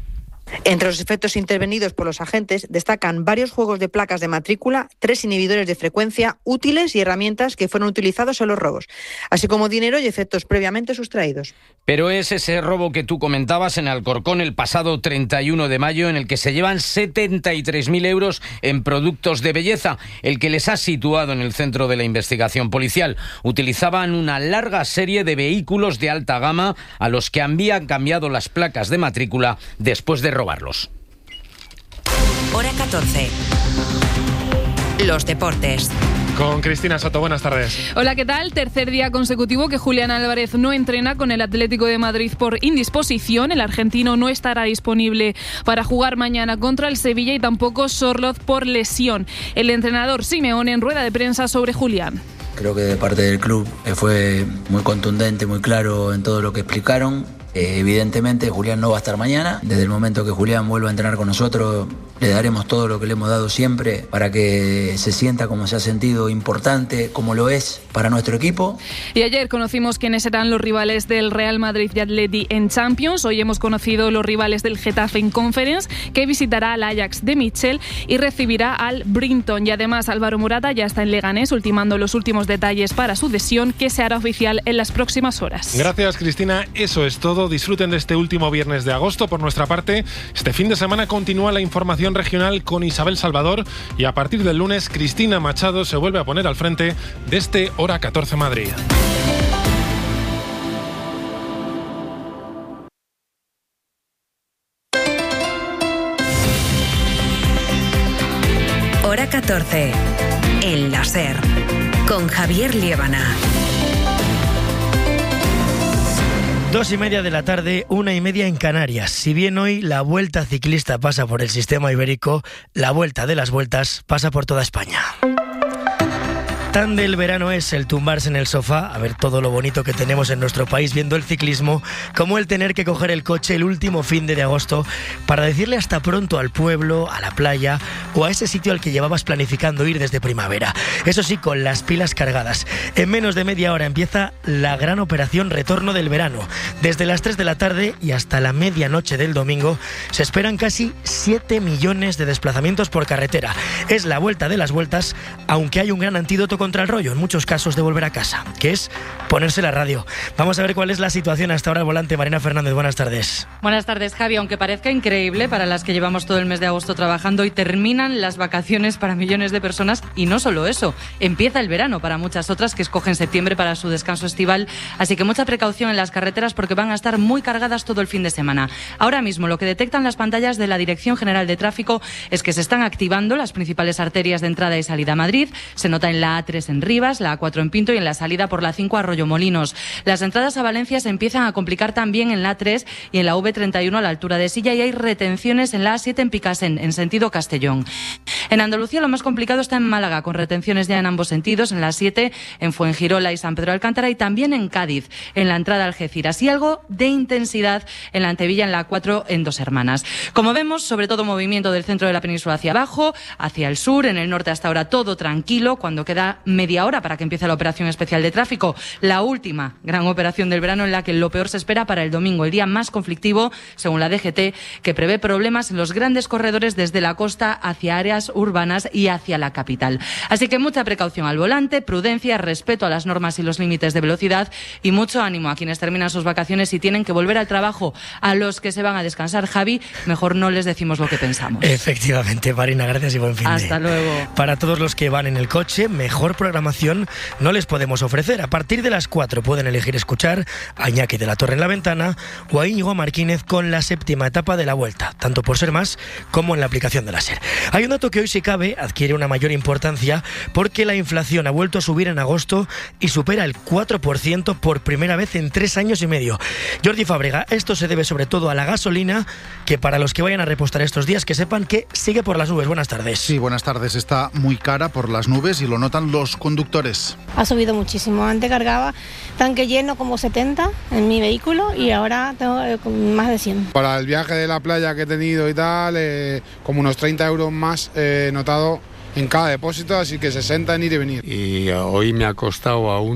Entre los efectos intervenidos por los agentes destacan varios juegos de placas de matrícula, 3 inhibidores de frecuencia, útiles y herramientas que fueron utilizados en los robos, así como dinero y efectos previamente sustraídos. Pero es ese robo que tú comentabas en Alcorcón el pasado 31 de mayo en el que se llevan 73.000 euros en productos de belleza, el que les ha situado en el centro de la investigación policial. Utilizaban una larga serie de vehículos de alta gama a los que habían cambiado las placas de matrícula después de robarlos. Hora 14. Los deportes. Con Cristina Soto, buenas tardes. Hola, ¿qué tal? Tercer día consecutivo que Julián Álvarez no entrena con el Atlético de Madrid por indisposición. El argentino no estará disponible para jugar mañana contra el Sevilla y tampoco Sorloth por lesión. El entrenador Simeone en rueda de prensa sobre Julián. Creo que de parte del club fue muy contundente, muy claro en todo lo que explicaron. Evidentemente Julián no va a estar mañana. Desde el momento que Julián vuelva a entrenar con nosotros, le daremos todo lo que le hemos dado siempre para que se sienta como se ha sentido, importante, como lo es para nuestro equipo. Y ayer conocimos quiénes serán los rivales del Real Madrid y Atleti en Champions. Hoy hemos conocido los rivales del Getafe en Conference, que visitará al Ajax de Michel y recibirá al Brighton. Y además Álvaro Morata ya está en Leganés, ultimando los últimos detalles para su cesión, que se hará oficial en las próximas horas. Gracias, Cristina. Eso es todo. Disfruten de este último viernes de agosto. Por nuestra parte, este fin de semana continúa la información regional con Isabel Salvador y a partir del lunes Cristina Machado se vuelve a poner al frente de este Hora 14 Madrid. Hora 14. En la SER. Con Javier Liébana. 2:30 de la tarde, 1:30 en Canarias. Si bien hoy la Vuelta Ciclista pasa por el sistema ibérico, la Vuelta de las Vueltas pasa por toda España. Tan del verano es el tumbarse en el sofá, a ver todo lo bonito que tenemos en nuestro país viendo el ciclismo, como el tener que coger el coche el último fin de agosto para decirle hasta pronto al pueblo, a la playa o a ese sitio al que llevabas planificando ir desde primavera. Eso sí, con las pilas cargadas. En menos de media hora empieza la gran operación Retorno del Verano. Desde las 3 de la tarde y hasta la medianoche del domingo se esperan casi 7 millones de desplazamientos por carretera. Es la vuelta de las vueltas, aunque hay un gran antídoto contra el rollo, en muchos casos, de volver a casa, que es ponerse la radio. Vamos a ver cuál es la situación hasta ahora al volante. Marina Fernández, buenas tardes. Buenas tardes, Javi. Aunque parezca increíble para las que llevamos todo el mes de agosto trabajando y terminan las vacaciones para millones de personas, y no solo eso, empieza el verano para muchas otras que escogen septiembre para su descanso estival, así que mucha precaución en las carreteras porque van a estar muy cargadas todo el fin de semana. Ahora mismo lo que detectan las pantallas de la Dirección General de Tráfico es que se están activando las principales arterias de entrada y salida a Madrid. Se nota en la A3 en Rivas, la A4 en Pinto y en la salida por la 5 a Arroyomolinos. Las entradas a Valencia se empiezan a complicar también en la A3 y en la V31 a la altura de Silla, y hay retenciones en la A7 en Picasen, en sentido Castellón. En Andalucía lo más complicado está en Málaga, con retenciones ya en ambos sentidos, en la A7, en Fuengirola y San Pedro de Alcántara, y también en Cádiz, en la entrada a Algeciras, y algo de intensidad en la Antevilla, en la A4 en Dos Hermanas. Como vemos, sobre todo movimiento del centro de la península hacia abajo, hacia el sur, en el norte hasta ahora todo tranquilo, cuando queda media hora para que empiece la operación especial de tráfico, la última gran operación del verano, en la que lo peor se espera para el domingo, el día más conflictivo, según la DGT, que prevé problemas en los grandes corredores desde la costa hacia áreas urbanas y hacia la capital. Así que mucha precaución al volante, prudencia, respeto a las normas y los límites de velocidad, y mucho ánimo a quienes terminan sus vacaciones y tienen que volver al trabajo. A los que se van a descansar, Javi, mejor no les decimos lo que pensamos. Efectivamente, Marina, gracias y buen fin de. Hasta luego. Para todos los que van en el coche, mejor programación no les podemos ofrecer. A partir de las 4 pueden elegir escuchar a Iñaki de la Torre en La Ventana o a Íñigo Martínez con la 7ª etapa de la Vuelta, tanto por ser más como en la aplicación de la SER. Hay un dato que hoy, si cabe, adquiere una mayor importancia porque la inflación ha vuelto a subir en agosto y supera el 4% por primera vez en 3 años y medio. Jordi Fábrega, esto se debe sobre todo a la gasolina, que para los que vayan a repostar estos días, que sepan que sigue por las nubes. Buenas tardes. Sí, buenas tardes. Está muy cara por las nubes y lo notan los conductores. Ha subido muchísimo. Antes cargaba tanque lleno como 70 en mi vehículo y ahora tengo más de 100. Para el viaje de la playa que he tenido y tal, como unos 30 euros más he notado en cada depósito, así que 60 en ir y venir. Y hoy me ha costado a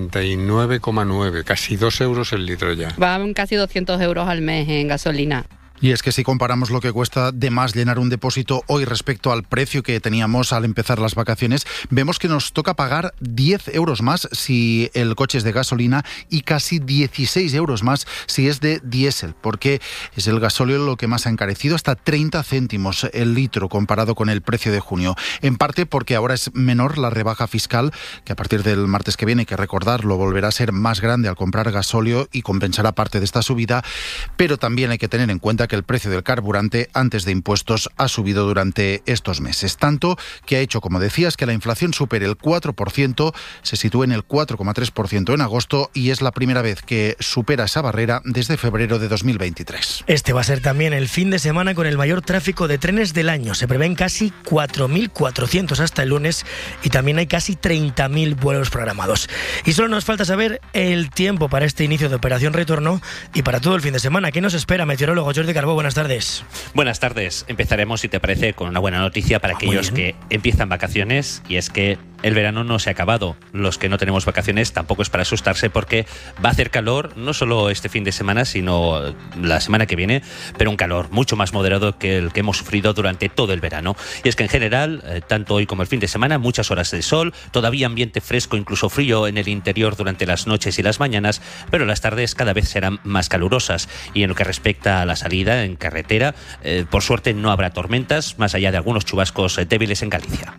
1,99,9, casi 2 euros el litro ya. Van casi 200 euros al mes en gasolina. Y es que si comparamos lo que cuesta de más llenar un depósito hoy respecto al precio que teníamos al empezar las vacaciones, vemos que nos toca pagar 10 euros más si el coche es de gasolina y casi 16 euros más si es de diésel, porque es el gasóleo lo que más ha encarecido, hasta 30 céntimos el litro comparado con el precio de junio. En parte porque ahora es menor la rebaja fiscal, que a partir del martes que viene, hay que recordarlo, volverá a ser más grande al comprar gasóleo y compensará parte de esta subida, pero también hay que tener en cuenta que el precio del carburante antes de impuestos ha subido durante estos meses, tanto que ha hecho, como decías, que la inflación supere el 4%, se sitúe en el 4,3% en agosto y es la primera vez que supera esa barrera desde febrero de 2023. Este va a ser también el fin de semana con el mayor tráfico de trenes del año. Se prevén casi 4.400 hasta el lunes y también hay casi 30.000 vuelos programados. Y solo nos falta saber el tiempo para este inicio de Operación Retorno y para todo el fin de semana. ¿Qué nos espera, meteorólogo Jordi Carbó? Buenas tardes. Buenas tardes. Empezaremos, si te parece, con una buena noticia para aquellos que empiezan vacaciones, y es que el verano no se ha acabado. Los que no tenemos vacaciones tampoco es para asustarse, porque va a hacer calor, no solo este fin de semana, sino la semana que viene, pero un calor mucho más moderado que el que hemos sufrido durante todo el verano. Y es que en general, tanto hoy como el fin de semana, muchas horas de sol, todavía ambiente fresco, incluso frío en el interior durante las noches y las mañanas, pero las tardes cada vez serán más calurosas. Y en lo que respecta a la salida en carretera, por suerte no habrá tormentas, más allá de algunos chubascos débiles en Galicia.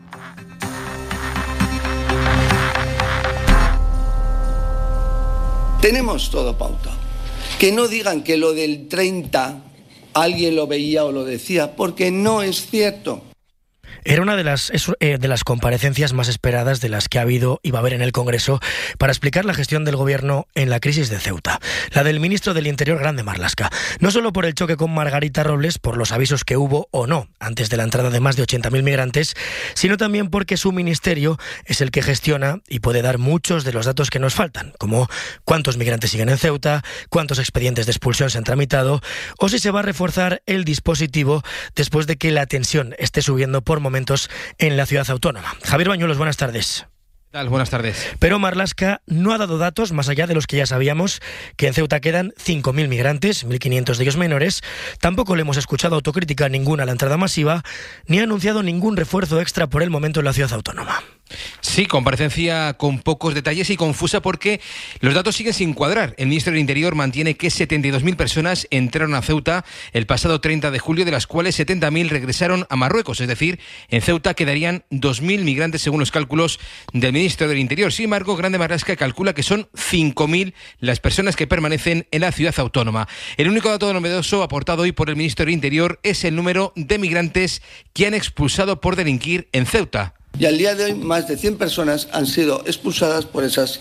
Tenemos todo pautado. Que no digan que lo del 30 alguien lo veía o lo decía, porque no es cierto. Era una de las comparecencias más esperadas de las que ha habido y va a haber en el Congreso para explicar la gestión del Gobierno en la crisis de Ceuta. La del ministro del Interior, Grande Marlaska. No solo por el choque con Margarita Robles, por los avisos que hubo o no antes de la entrada de más de 80.000 migrantes, sino también porque su ministerio es el que gestiona y puede dar muchos de los datos que nos faltan, como cuántos migrantes siguen en Ceuta, cuántos expedientes de expulsión se han tramitado, o si se va a reforzar el dispositivo después de que la tensión esté subiendo por momentos en la ciudad autónoma. Javier Bañuelos, buenas tardes. ¿Qué tal? Buenas tardes. Pero Marlaska no ha dado datos más allá de los que ya sabíamos, que en Ceuta quedan 5.000 migrantes, 1.500 de ellos menores. Tampoco le hemos escuchado autocrítica ninguna a la entrada masiva, ni ha anunciado ningún refuerzo extra por el momento en la ciudad autónoma. Sí, comparecencia con pocos detalles y confusa porque los datos siguen sin cuadrar. El ministro del Interior mantiene que 72.000 personas entraron a Ceuta el pasado 30 de julio, de las cuales 70.000 regresaron a Marruecos. Es decir, en Ceuta quedarían 2.000 migrantes según los cálculos del ministro del Interior. Sin embargo, Grande Marlaska calcula que son 5.000 las personas que permanecen en la ciudad autónoma. El único dato novedoso aportado hoy por el ministro del Interior es el número de migrantes que han expulsado por delinquir en Ceuta. Y al día de hoy más de 100 personas han sido expulsadas por esas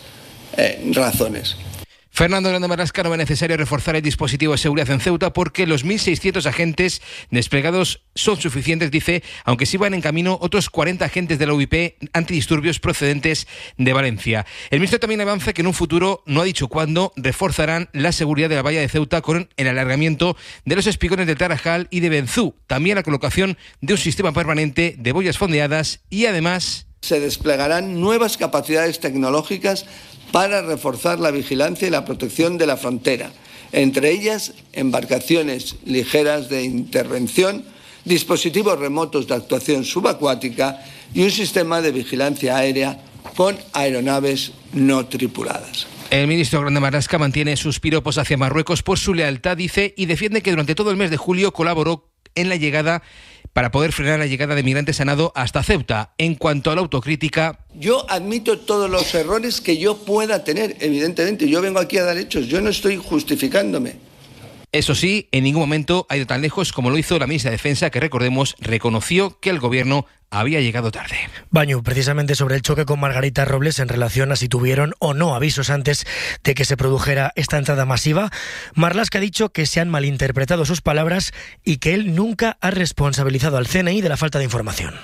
razones. Fernando Grande Marlaska no ve necesario reforzar el dispositivo de seguridad en Ceuta porque los 1.600 agentes desplegados son suficientes, dice, aunque sí van en camino otros 40 agentes de la UIP antidisturbios procedentes de Valencia. El ministro también avanza que en un futuro, no ha dicho cuándo, reforzarán la seguridad de la valla de Ceuta con el alargamiento de los espigones de Tarajal y de Benzú, también la colocación de un sistema permanente de boyas fondeadas y además se desplegarán nuevas capacidades tecnológicas para reforzar la vigilancia y la protección de la frontera, entre ellas embarcaciones ligeras de intervención, dispositivos remotos de actuación subacuática y un sistema de vigilancia aérea con aeronaves no tripuladas. El ministro Grande Marlaska mantiene sus piropos hacia Marruecos por su lealtad, dice, y defiende que durante todo el mes de julio colaboró en la llegada para poder frenar la llegada de migrantes a nado hasta Ceuta. En cuanto a la autocrítica, yo admito todos los errores que yo pueda tener, evidentemente. Yo vengo aquí a dar hechos, yo no estoy justificándome. Eso sí, en ningún momento ha ido tan lejos como lo hizo la ministra de Defensa, que recordemos, reconoció que el gobierno había llegado tarde. Bañu, precisamente sobre el choque con Margarita Robles en relación a si tuvieron o no avisos antes de que se produjera esta entrada masiva, Marlaska ha dicho que se han malinterpretado sus palabras y que él nunca ha responsabilizado al CNI de la falta de información.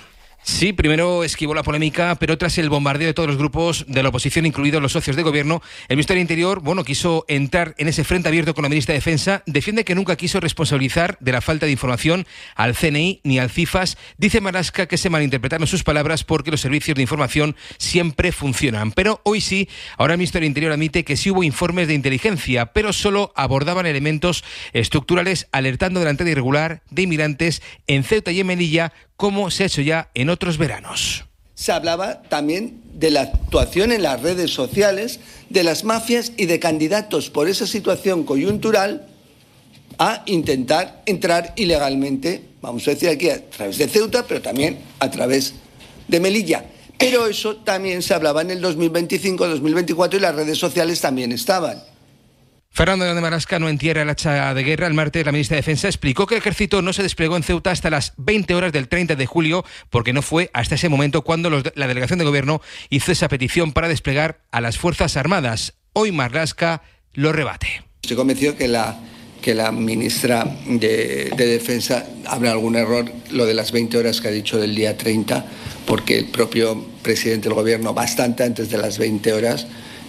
Sí, primero esquivó la polémica, pero tras el bombardeo de todos los grupos de la oposición, incluidos los socios de gobierno, el Ministerio del Interior, quiso entrar en ese frente abierto con la ministra de Defensa. Defiende que nunca quiso responsabilizar de la falta de información al CNI ni al CIFAS. Dice Marlaska que se malinterpretaron sus palabras porque los servicios de información siempre funcionan. Pero hoy sí, ahora el Ministerio del Interior admite que sí hubo informes de inteligencia, pero solo abordaban elementos estructurales, alertando de la entrada irregular de inmigrantes en Ceuta y en Melilla, como se ha hecho ya en otros veranos. Se hablaba también de la actuación en las redes sociales de las mafias y de candidatos por esa situación coyuntural a intentar entrar ilegalmente, vamos a decir aquí, a través de Ceuta, pero también a través de Melilla. Pero eso también se hablaba en el 2025, 2024 y las redes sociales también estaban. Fernando Grande Marlaska no entierra el hacha de guerra. El martes la ministra de Defensa explicó que el ejército no se desplegó en Ceuta hasta las 20 horas del 30 de julio, porque no fue hasta ese momento cuando la delegación de gobierno hizo esa petición para desplegar a las Fuerzas Armadas. Hoy Marlaska lo rebate. Estoy convencido que la ministra de Defensa habrá algún error, lo de las 20 horas que ha dicho del día 30, porque el propio presidente del gobierno, bastante antes de las 20 horas,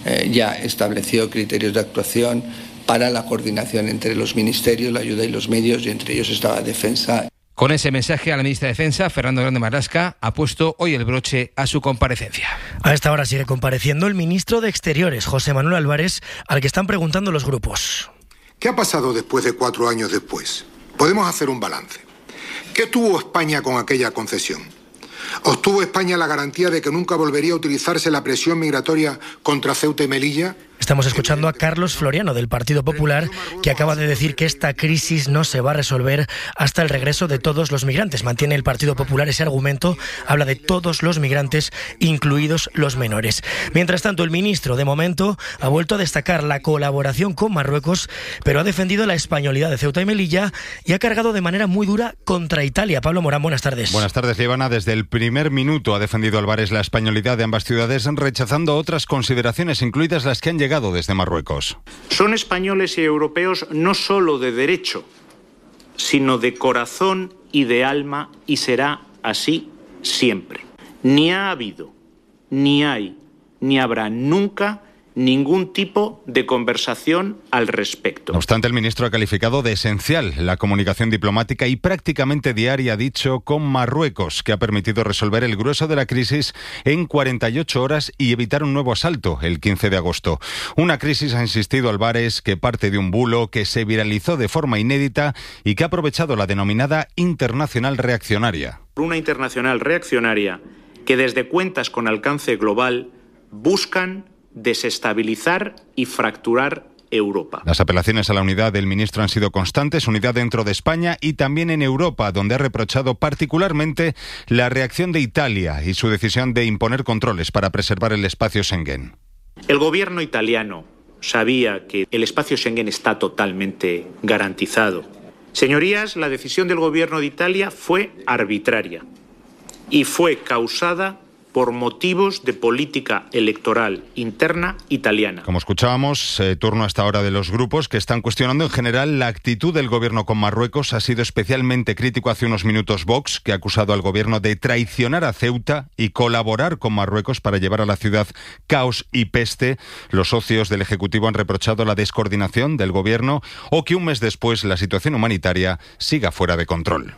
ya estableció criterios de actuación para la coordinación entre los ministerios, la ayuda y los medios, y entre ellos estaba Defensa. Con ese mensaje a la ministra de Defensa, Fernando Grande Marlaska ha puesto hoy el broche a su comparecencia. A esta hora sigue compareciendo el ministro de Exteriores, José Manuel Álvarez, al que están preguntando los grupos. ¿Qué ha pasado después de 4 años después? Podemos hacer un balance. ¿Qué tuvo España con aquella concesión? ¿Obtuvo España la garantía de que nunca volvería a utilizarse la presión migratoria contra Ceuta y Melilla? Estamos escuchando a Carlos Floriano del Partido Popular, que acaba de decir que esta crisis no se va a resolver hasta el regreso de todos los migrantes. Mantiene el Partido Popular ese argumento, habla de todos los migrantes, incluidos los menores. Mientras tanto, el ministro, de momento, ha vuelto a destacar la colaboración con Marruecos, pero ha defendido la españolidad de Ceuta y Melilla y ha cargado de manera muy dura contra Italia. Pablo Morán, buenas tardes. Buenas tardes, Líbana. Desde el primer minuto ha defendido Álvarez la españolidad de ambas ciudades, rechazando otras consideraciones, incluidas las que han llegado desde Marruecos. Son españoles y europeos no solo de derecho, sino de corazón y de alma, y será así siempre. Ni ha habido, ni hay, ni habrá nunca ningún tipo de conversación al respecto. No obstante, el ministro ha calificado de esencial la comunicación diplomática y prácticamente diaria, ha dicho, con Marruecos, que ha permitido resolver el grueso de la crisis en 48 horas y evitar un nuevo asalto el 15 de agosto. Una crisis, ha insistido Álvarez, que parte de un bulo que se viralizó de forma inédita y que ha aprovechado la denominada internacional reaccionaria. Una internacional reaccionaria que desde cuentas con alcance global buscan desestabilizar y fracturar Europa. Las apelaciones a la unidad del ministro han sido constantes, unidad dentro de España y también en Europa, donde ha reprochado particularmente la reacción de Italia y su decisión de imponer controles para preservar el espacio Schengen. El gobierno italiano sabía que el espacio Schengen está totalmente garantizado. Señorías, la decisión del gobierno de Italia fue arbitraria y fue causada por motivos de política electoral interna italiana. Como escuchábamos, turno hasta ahora de los grupos que están cuestionando en general la actitud del gobierno con Marruecos. Ha sido especialmente crítico hace unos minutos Vox, que ha acusado al gobierno de traicionar a Ceuta y colaborar con Marruecos para llevar a la ciudad caos y peste. Los socios del Ejecutivo han reprochado la descoordinación del gobierno o que un mes después la situación humanitaria siga fuera de control.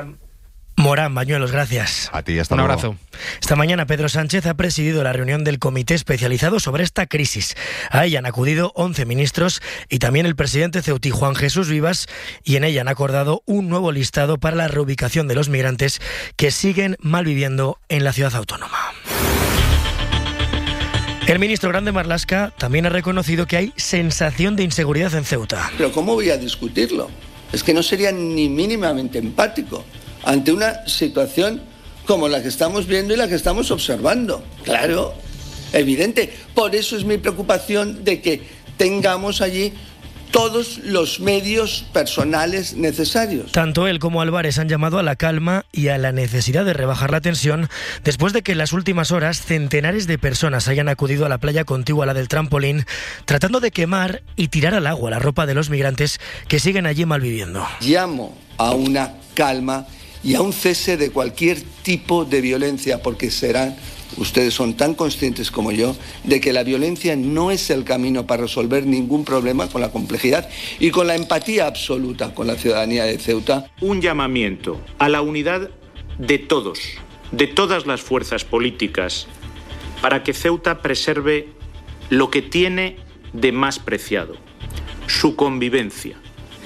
Morán, Bañuelos, gracias. A ti, hasta luego. Un abrazo. Esta mañana Pedro Sánchez ha presidido la reunión del comité especializado sobre esta crisis. A ella han acudido 11 ministros y también el presidente ceutí Juan Jesús Vivas, y en ella han acordado un nuevo listado para la reubicación de los migrantes que siguen malviviendo en la ciudad autónoma. El ministro Grande Marlaska también ha reconocido que hay sensación de inseguridad en Ceuta. Pero ¿cómo voy a discutirlo? Es que no sería ni mínimamente empático ante una situación como la que estamos viendo y la que estamos observando. Claro, evidente. Por eso es mi preocupación de que tengamos allí todos los medios personales necesarios. Tanto él como Álvarez han llamado a la calma y a la necesidad de rebajar la tensión después de que en las últimas horas centenares de personas hayan acudido a la playa contigua a la del Trampolín, tratando de quemar y tirar al agua la ropa de los migrantes que siguen allí malviviendo. Llamo a una calma y a un cese de cualquier tipo de violencia, porque ustedes son tan conscientes como yo de que la violencia no es el camino para resolver ningún problema, con la complejidad y con la empatía absoluta con la ciudadanía de Ceuta. Un llamamiento a la unidad de todos, de todas las fuerzas políticas, para que Ceuta preserve lo que tiene de más preciado, su convivencia,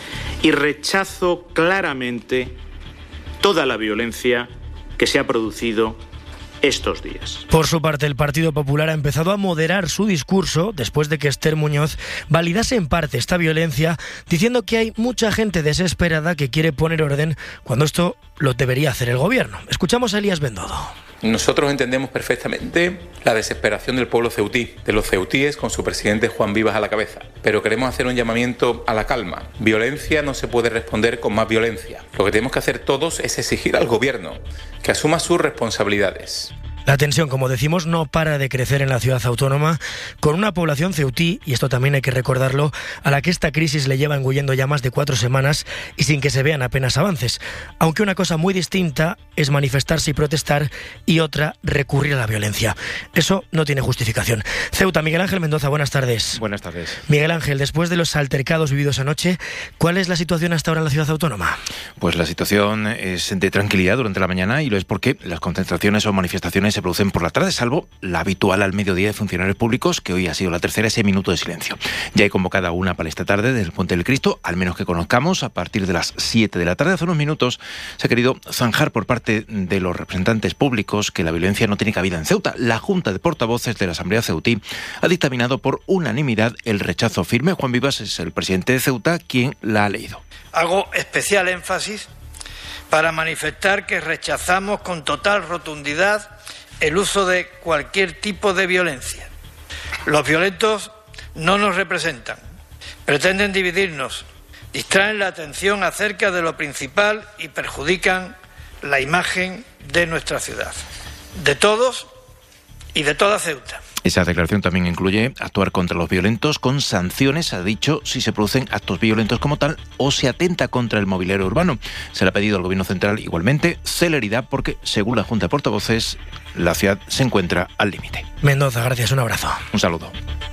y rechazo claramente toda la violencia que se ha producido estos días. Por su parte, el Partido Popular ha empezado a moderar su discurso después de que Esther Muñoz validase en parte esta violencia, diciendo que hay mucha gente desesperada que quiere poner orden cuando esto lo debería hacer el gobierno. Escuchamos a Elías Bendodo. Nosotros entendemos perfectamente la desesperación del pueblo ceutí, de los ceutíes con su presidente Juan Vivas a la cabeza. Pero queremos hacer un llamamiento a la calma. Violencia no se puede responder con más violencia. Lo que tenemos que hacer todos es exigir al gobierno que asuma sus responsabilidades. La tensión, como decimos, no para de crecer en la ciudad autónoma, con una población ceutí, y esto también hay que recordarlo, a la que esta crisis le lleva engullendo ya más de 4 semanas y sin que se vean apenas avances. Aunque una cosa muy distinta es manifestarse y protestar y otra recurrir a la violencia. Eso no tiene justificación. Ceuta, Miguel Ángel Mendoza, buenas tardes. Buenas tardes. Miguel Ángel, después de los altercados vividos anoche, ¿cuál es la situación hasta ahora en la ciudad autónoma? Pues la situación es de tranquilidad durante la mañana y lo es porque las concentraciones o manifestaciones se producen por la tarde, salvo la habitual al mediodía de funcionarios públicos, que hoy ha sido la tercera, ese minuto de silencio. Ya hay convocada una para esta tarde desde el Puente del Cristo, al menos que conozcamos, a partir de las 7 de la tarde. Hace unos minutos se ha querido zanjar por parte de los representantes públicos que la violencia no tiene cabida en Ceuta. La Junta de Portavoces de la Asamblea Ceutí ha dictaminado por unanimidad el rechazo firme. Juan Vivas es el presidente de Ceuta quien la ha leído. Hago especial énfasis para manifestar que rechazamos con total rotundidad el uso de cualquier tipo de violencia. Los violentos no nos representan, pretenden dividirnos, distraen la atención acerca de lo principal y perjudican la imagen de nuestra ciudad, de todos y de toda Ceuta. Esa declaración también incluye actuar contra los violentos con sanciones, ha dicho, si se producen actos violentos como tal o se atenta contra el mobiliario urbano. Se le ha pedido al Gobierno central igualmente celeridad porque, según la Junta de Portavoces, la ciudad se encuentra al límite. Mendoza, gracias, un abrazo. Un saludo.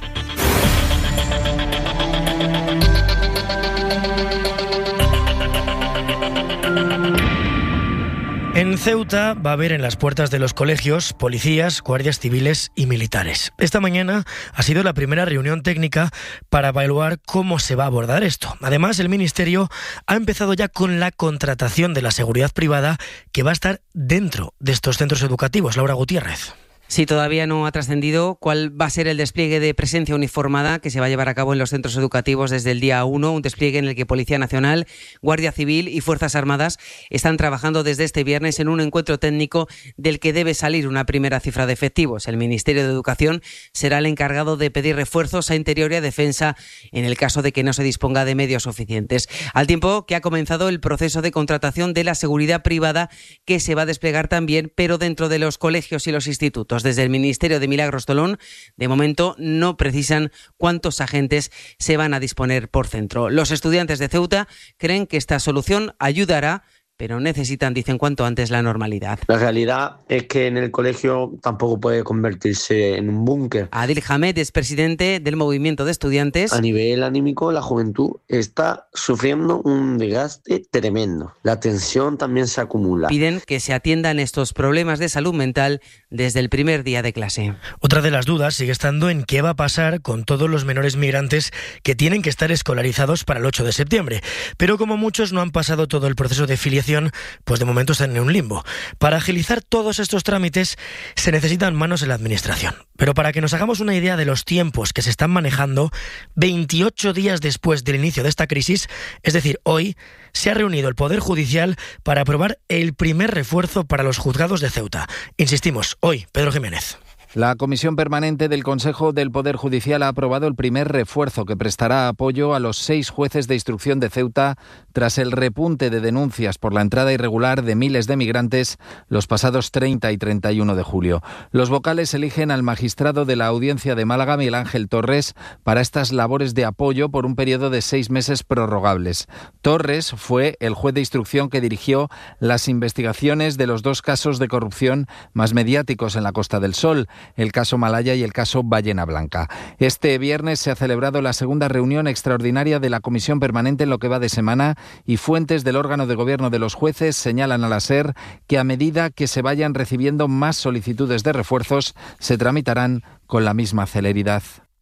En Ceuta va a haber en las puertas de los colegios policías, guardias civiles y militares. Esta mañana ha sido la primera reunión técnica para evaluar cómo se va a abordar esto. Además, el Ministerio ha empezado ya con la contratación de la seguridad privada que va a estar dentro de estos centros educativos. Laura Gutiérrez. Sí, todavía no ha trascendido cuál va a ser el despliegue de presencia uniformada que se va a llevar a cabo en los centros educativos desde el día 1, un despliegue en el que Policía Nacional, Guardia Civil y Fuerzas Armadas están trabajando desde este viernes en un encuentro técnico del que debe salir una primera cifra de efectivos. El Ministerio de Educación será el encargado de pedir refuerzos a Interior y a Defensa en el caso de que no se disponga de medios suficientes. Al tiempo que ha comenzado el proceso de contratación de la seguridad privada que se va a desplegar también, pero dentro de los colegios y los institutos. Desde el Ministerio de Milagros Tolón, de momento no precisan cuántos agentes se van a disponer por centro. Los estudiantes de Ceuta creen que esta solución ayudará, pero necesitan, dicen, cuanto antes la normalidad. La realidad es que en el colegio tampoco puede convertirse en un búnker. Adil Hamed es presidente del movimiento de estudiantes. A nivel anímico, la juventud está sufriendo un desgaste tremendo. La tensión también se acumula. Piden que se atiendan estos problemas de salud mental desde el primer día de clase. Otra de las dudas sigue estando en qué va a pasar con todos los menores migrantes que tienen que estar escolarizados para el 8 de septiembre. Pero como muchos no han pasado todo el proceso de filiación, pues de momento están en un limbo. Para agilizar todos estos trámites se necesitan manos en la administración. Pero para que nos hagamos una idea de los tiempos que se están manejando, 28 días después del inicio de esta crisis, es decir, hoy, se ha reunido el Poder Judicial para aprobar el primer refuerzo para los juzgados de Ceuta. Insistimos, hoy, Pedro Jiménez. La Comisión Permanente del Consejo del Poder Judicial ha aprobado el primer refuerzo que prestará apoyo a los 6 jueces de instrucción de Ceuta tras el repunte de denuncias por la entrada irregular de miles de migrantes los pasados 30 y 31 de julio. Los vocales eligen al magistrado de la Audiencia de Málaga, Miguel Ángel Torres, para estas labores de apoyo por un periodo de 6 meses prorrogables. Torres fue el juez de instrucción que dirigió las investigaciones de los 2 casos de corrupción más mediáticos en la Costa del Sol, el caso Malaya y el caso Ballena Blanca. Este viernes se ha celebrado la segunda reunión extraordinaria de la Comisión Permanente en lo que va de semana y fuentes del órgano de gobierno de los jueces señalan a la SER que a medida que se vayan recibiendo más solicitudes de refuerzos se tramitarán con la misma celeridad.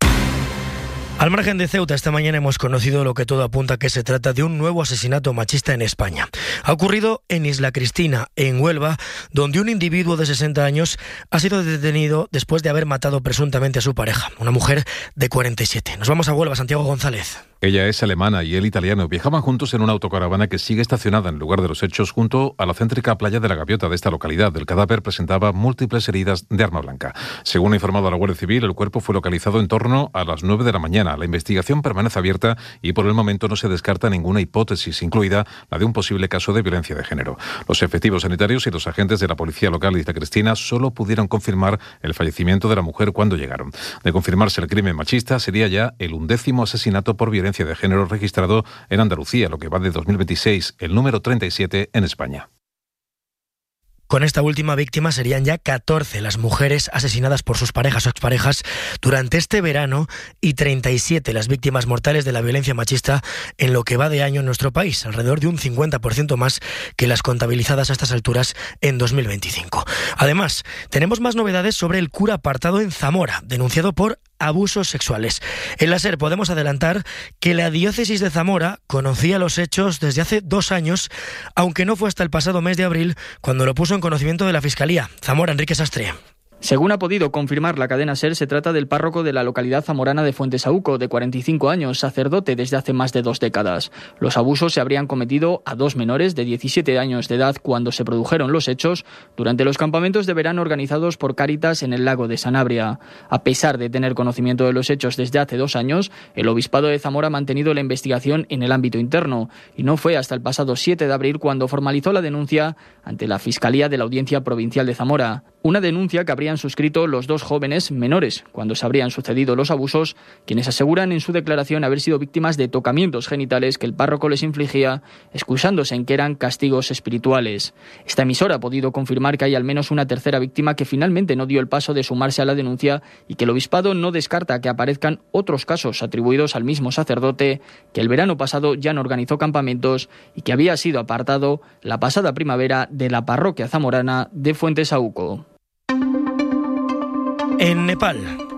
Al margen de Ceuta, esta mañana hemos conocido lo que todo apunta que se trata de un nuevo asesinato machista en España. Ha ocurrido en Isla Cristina, en Huelva, donde un individuo de 60 años ha sido detenido después de haber matado presuntamente a su pareja, una mujer de 47. Nos vamos a Huelva, Santiago González. Ella es alemana y él italiano. Viajaban juntos en una autocaravana que sigue estacionada en el lugar de los hechos junto a la céntrica playa de la Gaviota de esta localidad. El cadáver presentaba múltiples heridas de arma blanca. Según ha informado la Guardia Civil, el cuerpo fue localizado en torno a las 9 de la mañana. La investigación permanece abierta y por el momento no se descarta ninguna hipótesis, incluida la de un posible caso de violencia de género. Los efectivos sanitarios y los agentes de la policía local de Isla Cristina solo pudieron confirmar el fallecimiento de la mujer cuando llegaron. De confirmarse el crimen machista, sería ya el 11º asesinato por violencia de género registrado en Andalucía, lo que va de 2026, el número 37 en España. Con esta última víctima serían ya 14 las mujeres asesinadas por sus parejas o exparejas durante este verano y 37 las víctimas mortales de la violencia machista en lo que va de año en nuestro país, alrededor de un 50% más que las contabilizadas a estas alturas en 2025. Además, tenemos más novedades sobre el cura apartado en Zamora, denunciado por abusos sexuales. En la SER podemos adelantar que la diócesis de Zamora conocía los hechos desde hace 2 años, aunque no fue hasta el pasado mes de abril cuando lo puso en conocimiento de la Fiscalía. Zamora, Enrique Sastre. Según ha podido confirmar la cadena SER, se trata del párroco de la localidad zamorana de Fuentesauco, de 45 años, sacerdote desde hace más de 2 décadas. Los abusos se habrían cometido a 2 menores de 17 años de edad cuando se produjeron los hechos durante los campamentos de verano organizados por Cáritas en el lago de Sanabria. A pesar de tener conocimiento de los hechos desde hace 2 años, el Obispado de Zamora ha mantenido la investigación en el ámbito interno y no fue hasta el pasado 7 de abril cuando formalizó la denuncia ante la Fiscalía de la Audiencia Provincial de Zamora. Una denuncia que habrían suscrito los 2 jóvenes menores cuando se habrían sucedido los abusos, quienes aseguran en su declaración haber sido víctimas de tocamientos genitales que el párroco les infligía, excusándose en que eran castigos espirituales. Esta emisora ha podido confirmar que hay al menos una tercera víctima que finalmente no dio el paso de sumarse a la denuncia y que el obispado no descarta que aparezcan otros casos atribuidos al mismo sacerdote que el verano pasado ya no organizó campamentos y que había sido apartado la pasada primavera de la parroquia zamorana de Fuentesauco. En Nepal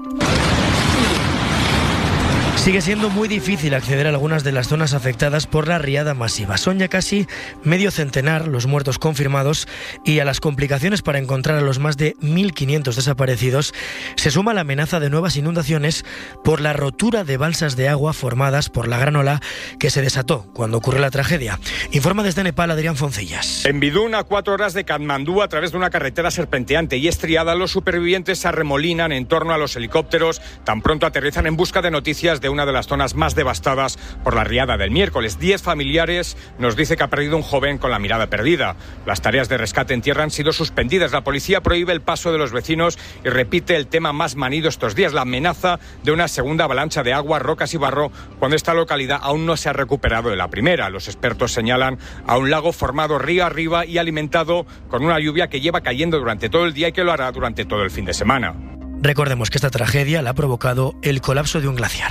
sigue siendo muy difícil acceder a algunas de las zonas afectadas por la riada masiva. Son ya casi medio centenar los muertos confirmados y a las complicaciones para encontrar a los más de 1.500 desaparecidos se suma la amenaza de nuevas inundaciones por la rotura de balsas de agua formadas por la gran ola que se desató cuando ocurrió la tragedia. Informa desde Nepal Adrián Foncillas. En Bidún, a 4 horas de Katmandú, a través de una carretera serpenteante y estriada, los supervivientes se arremolinan en torno a los helicópteros. Tan pronto aterrizan en busca de noticias de una de las zonas más devastadas por la riada del miércoles. 10 familiares nos dice que ha perdido un joven con la mirada perdida. Las tareas de rescate en tierra han sido suspendidas. La policía prohíbe el paso de los vecinos y repite el tema más manido estos días, la amenaza de una segunda avalancha de agua, rocas y barro cuando esta localidad aún no se ha recuperado de la primera. Los expertos señalan a un lago formado río arriba y alimentado con una lluvia que lleva cayendo durante todo el día y que lo hará durante todo el fin de semana. Recordemos que esta tragedia la ha provocado el colapso de un glaciar.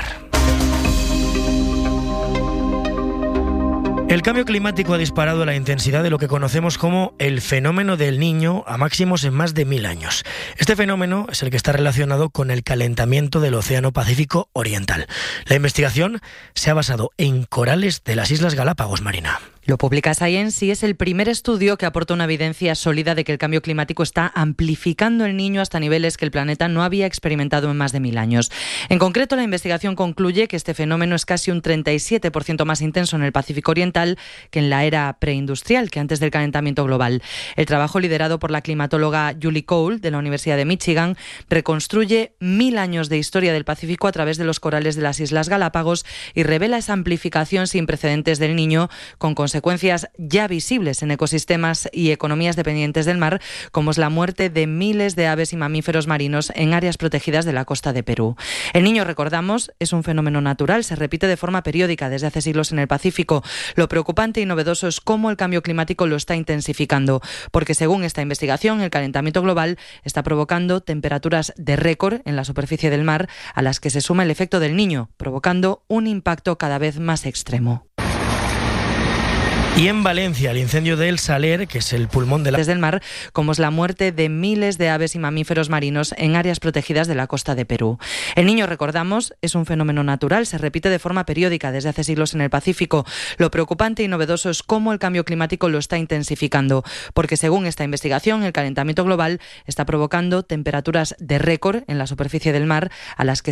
El cambio climático ha disparado la intensidad de lo que conocemos como el fenómeno del Niño a máximos en más de 1000 años. Este fenómeno es el que está relacionado con el calentamiento del Océano Pacífico Oriental. La investigación se ha basado en corales de las Islas Galápagos, Marina. Lo publica Science y es el primer estudio que aporta una evidencia sólida de que el cambio climático está amplificando el Niño hasta niveles que el planeta no había experimentado en más de 1000 años. En concreto, la investigación concluye que este fenómeno es casi un 37% más intenso en el Pacífico Oriental que en la era preindustrial, que antes del calentamiento global. El trabajo, liderado por la climatóloga Julie Cole, de la Universidad de Michigan, reconstruye 1000 años de historia del Pacífico a través de los corales de las Islas Galápagos y revela esa amplificación sin precedentes del Niño, con consecuencias ya visibles en ecosistemas y economías dependientes del mar, como es la muerte de miles de aves y mamíferos marinos en áreas protegidas de la costa de Perú. El Niño, recordamos, es un fenómeno natural, se repite de forma periódica desde hace siglos en el Pacífico. Lo preocupante y novedoso es cómo el cambio climático lo está intensificando, porque según esta investigación, el calentamiento global está provocando temperaturas de récord en la superficie del mar, a las que se suma el efecto del Niño, provocando un impacto cada vez más extremo. Y en Valencia, el incendio del Saler, que es el pulmón desde el mar, como es la muerte de miles de aves y mamíferos marinos en áreas protegidas de la costa de Perú. El Niño, recordamos, es un fenómeno natural, se repite de forma periódica desde hace siglos en el Pacífico. Lo preocupante y novedoso es cómo el cambio climático lo está intensificando, porque según esta investigación, el calentamiento global está provocando temperaturas de récord en la superficie del mar, a las que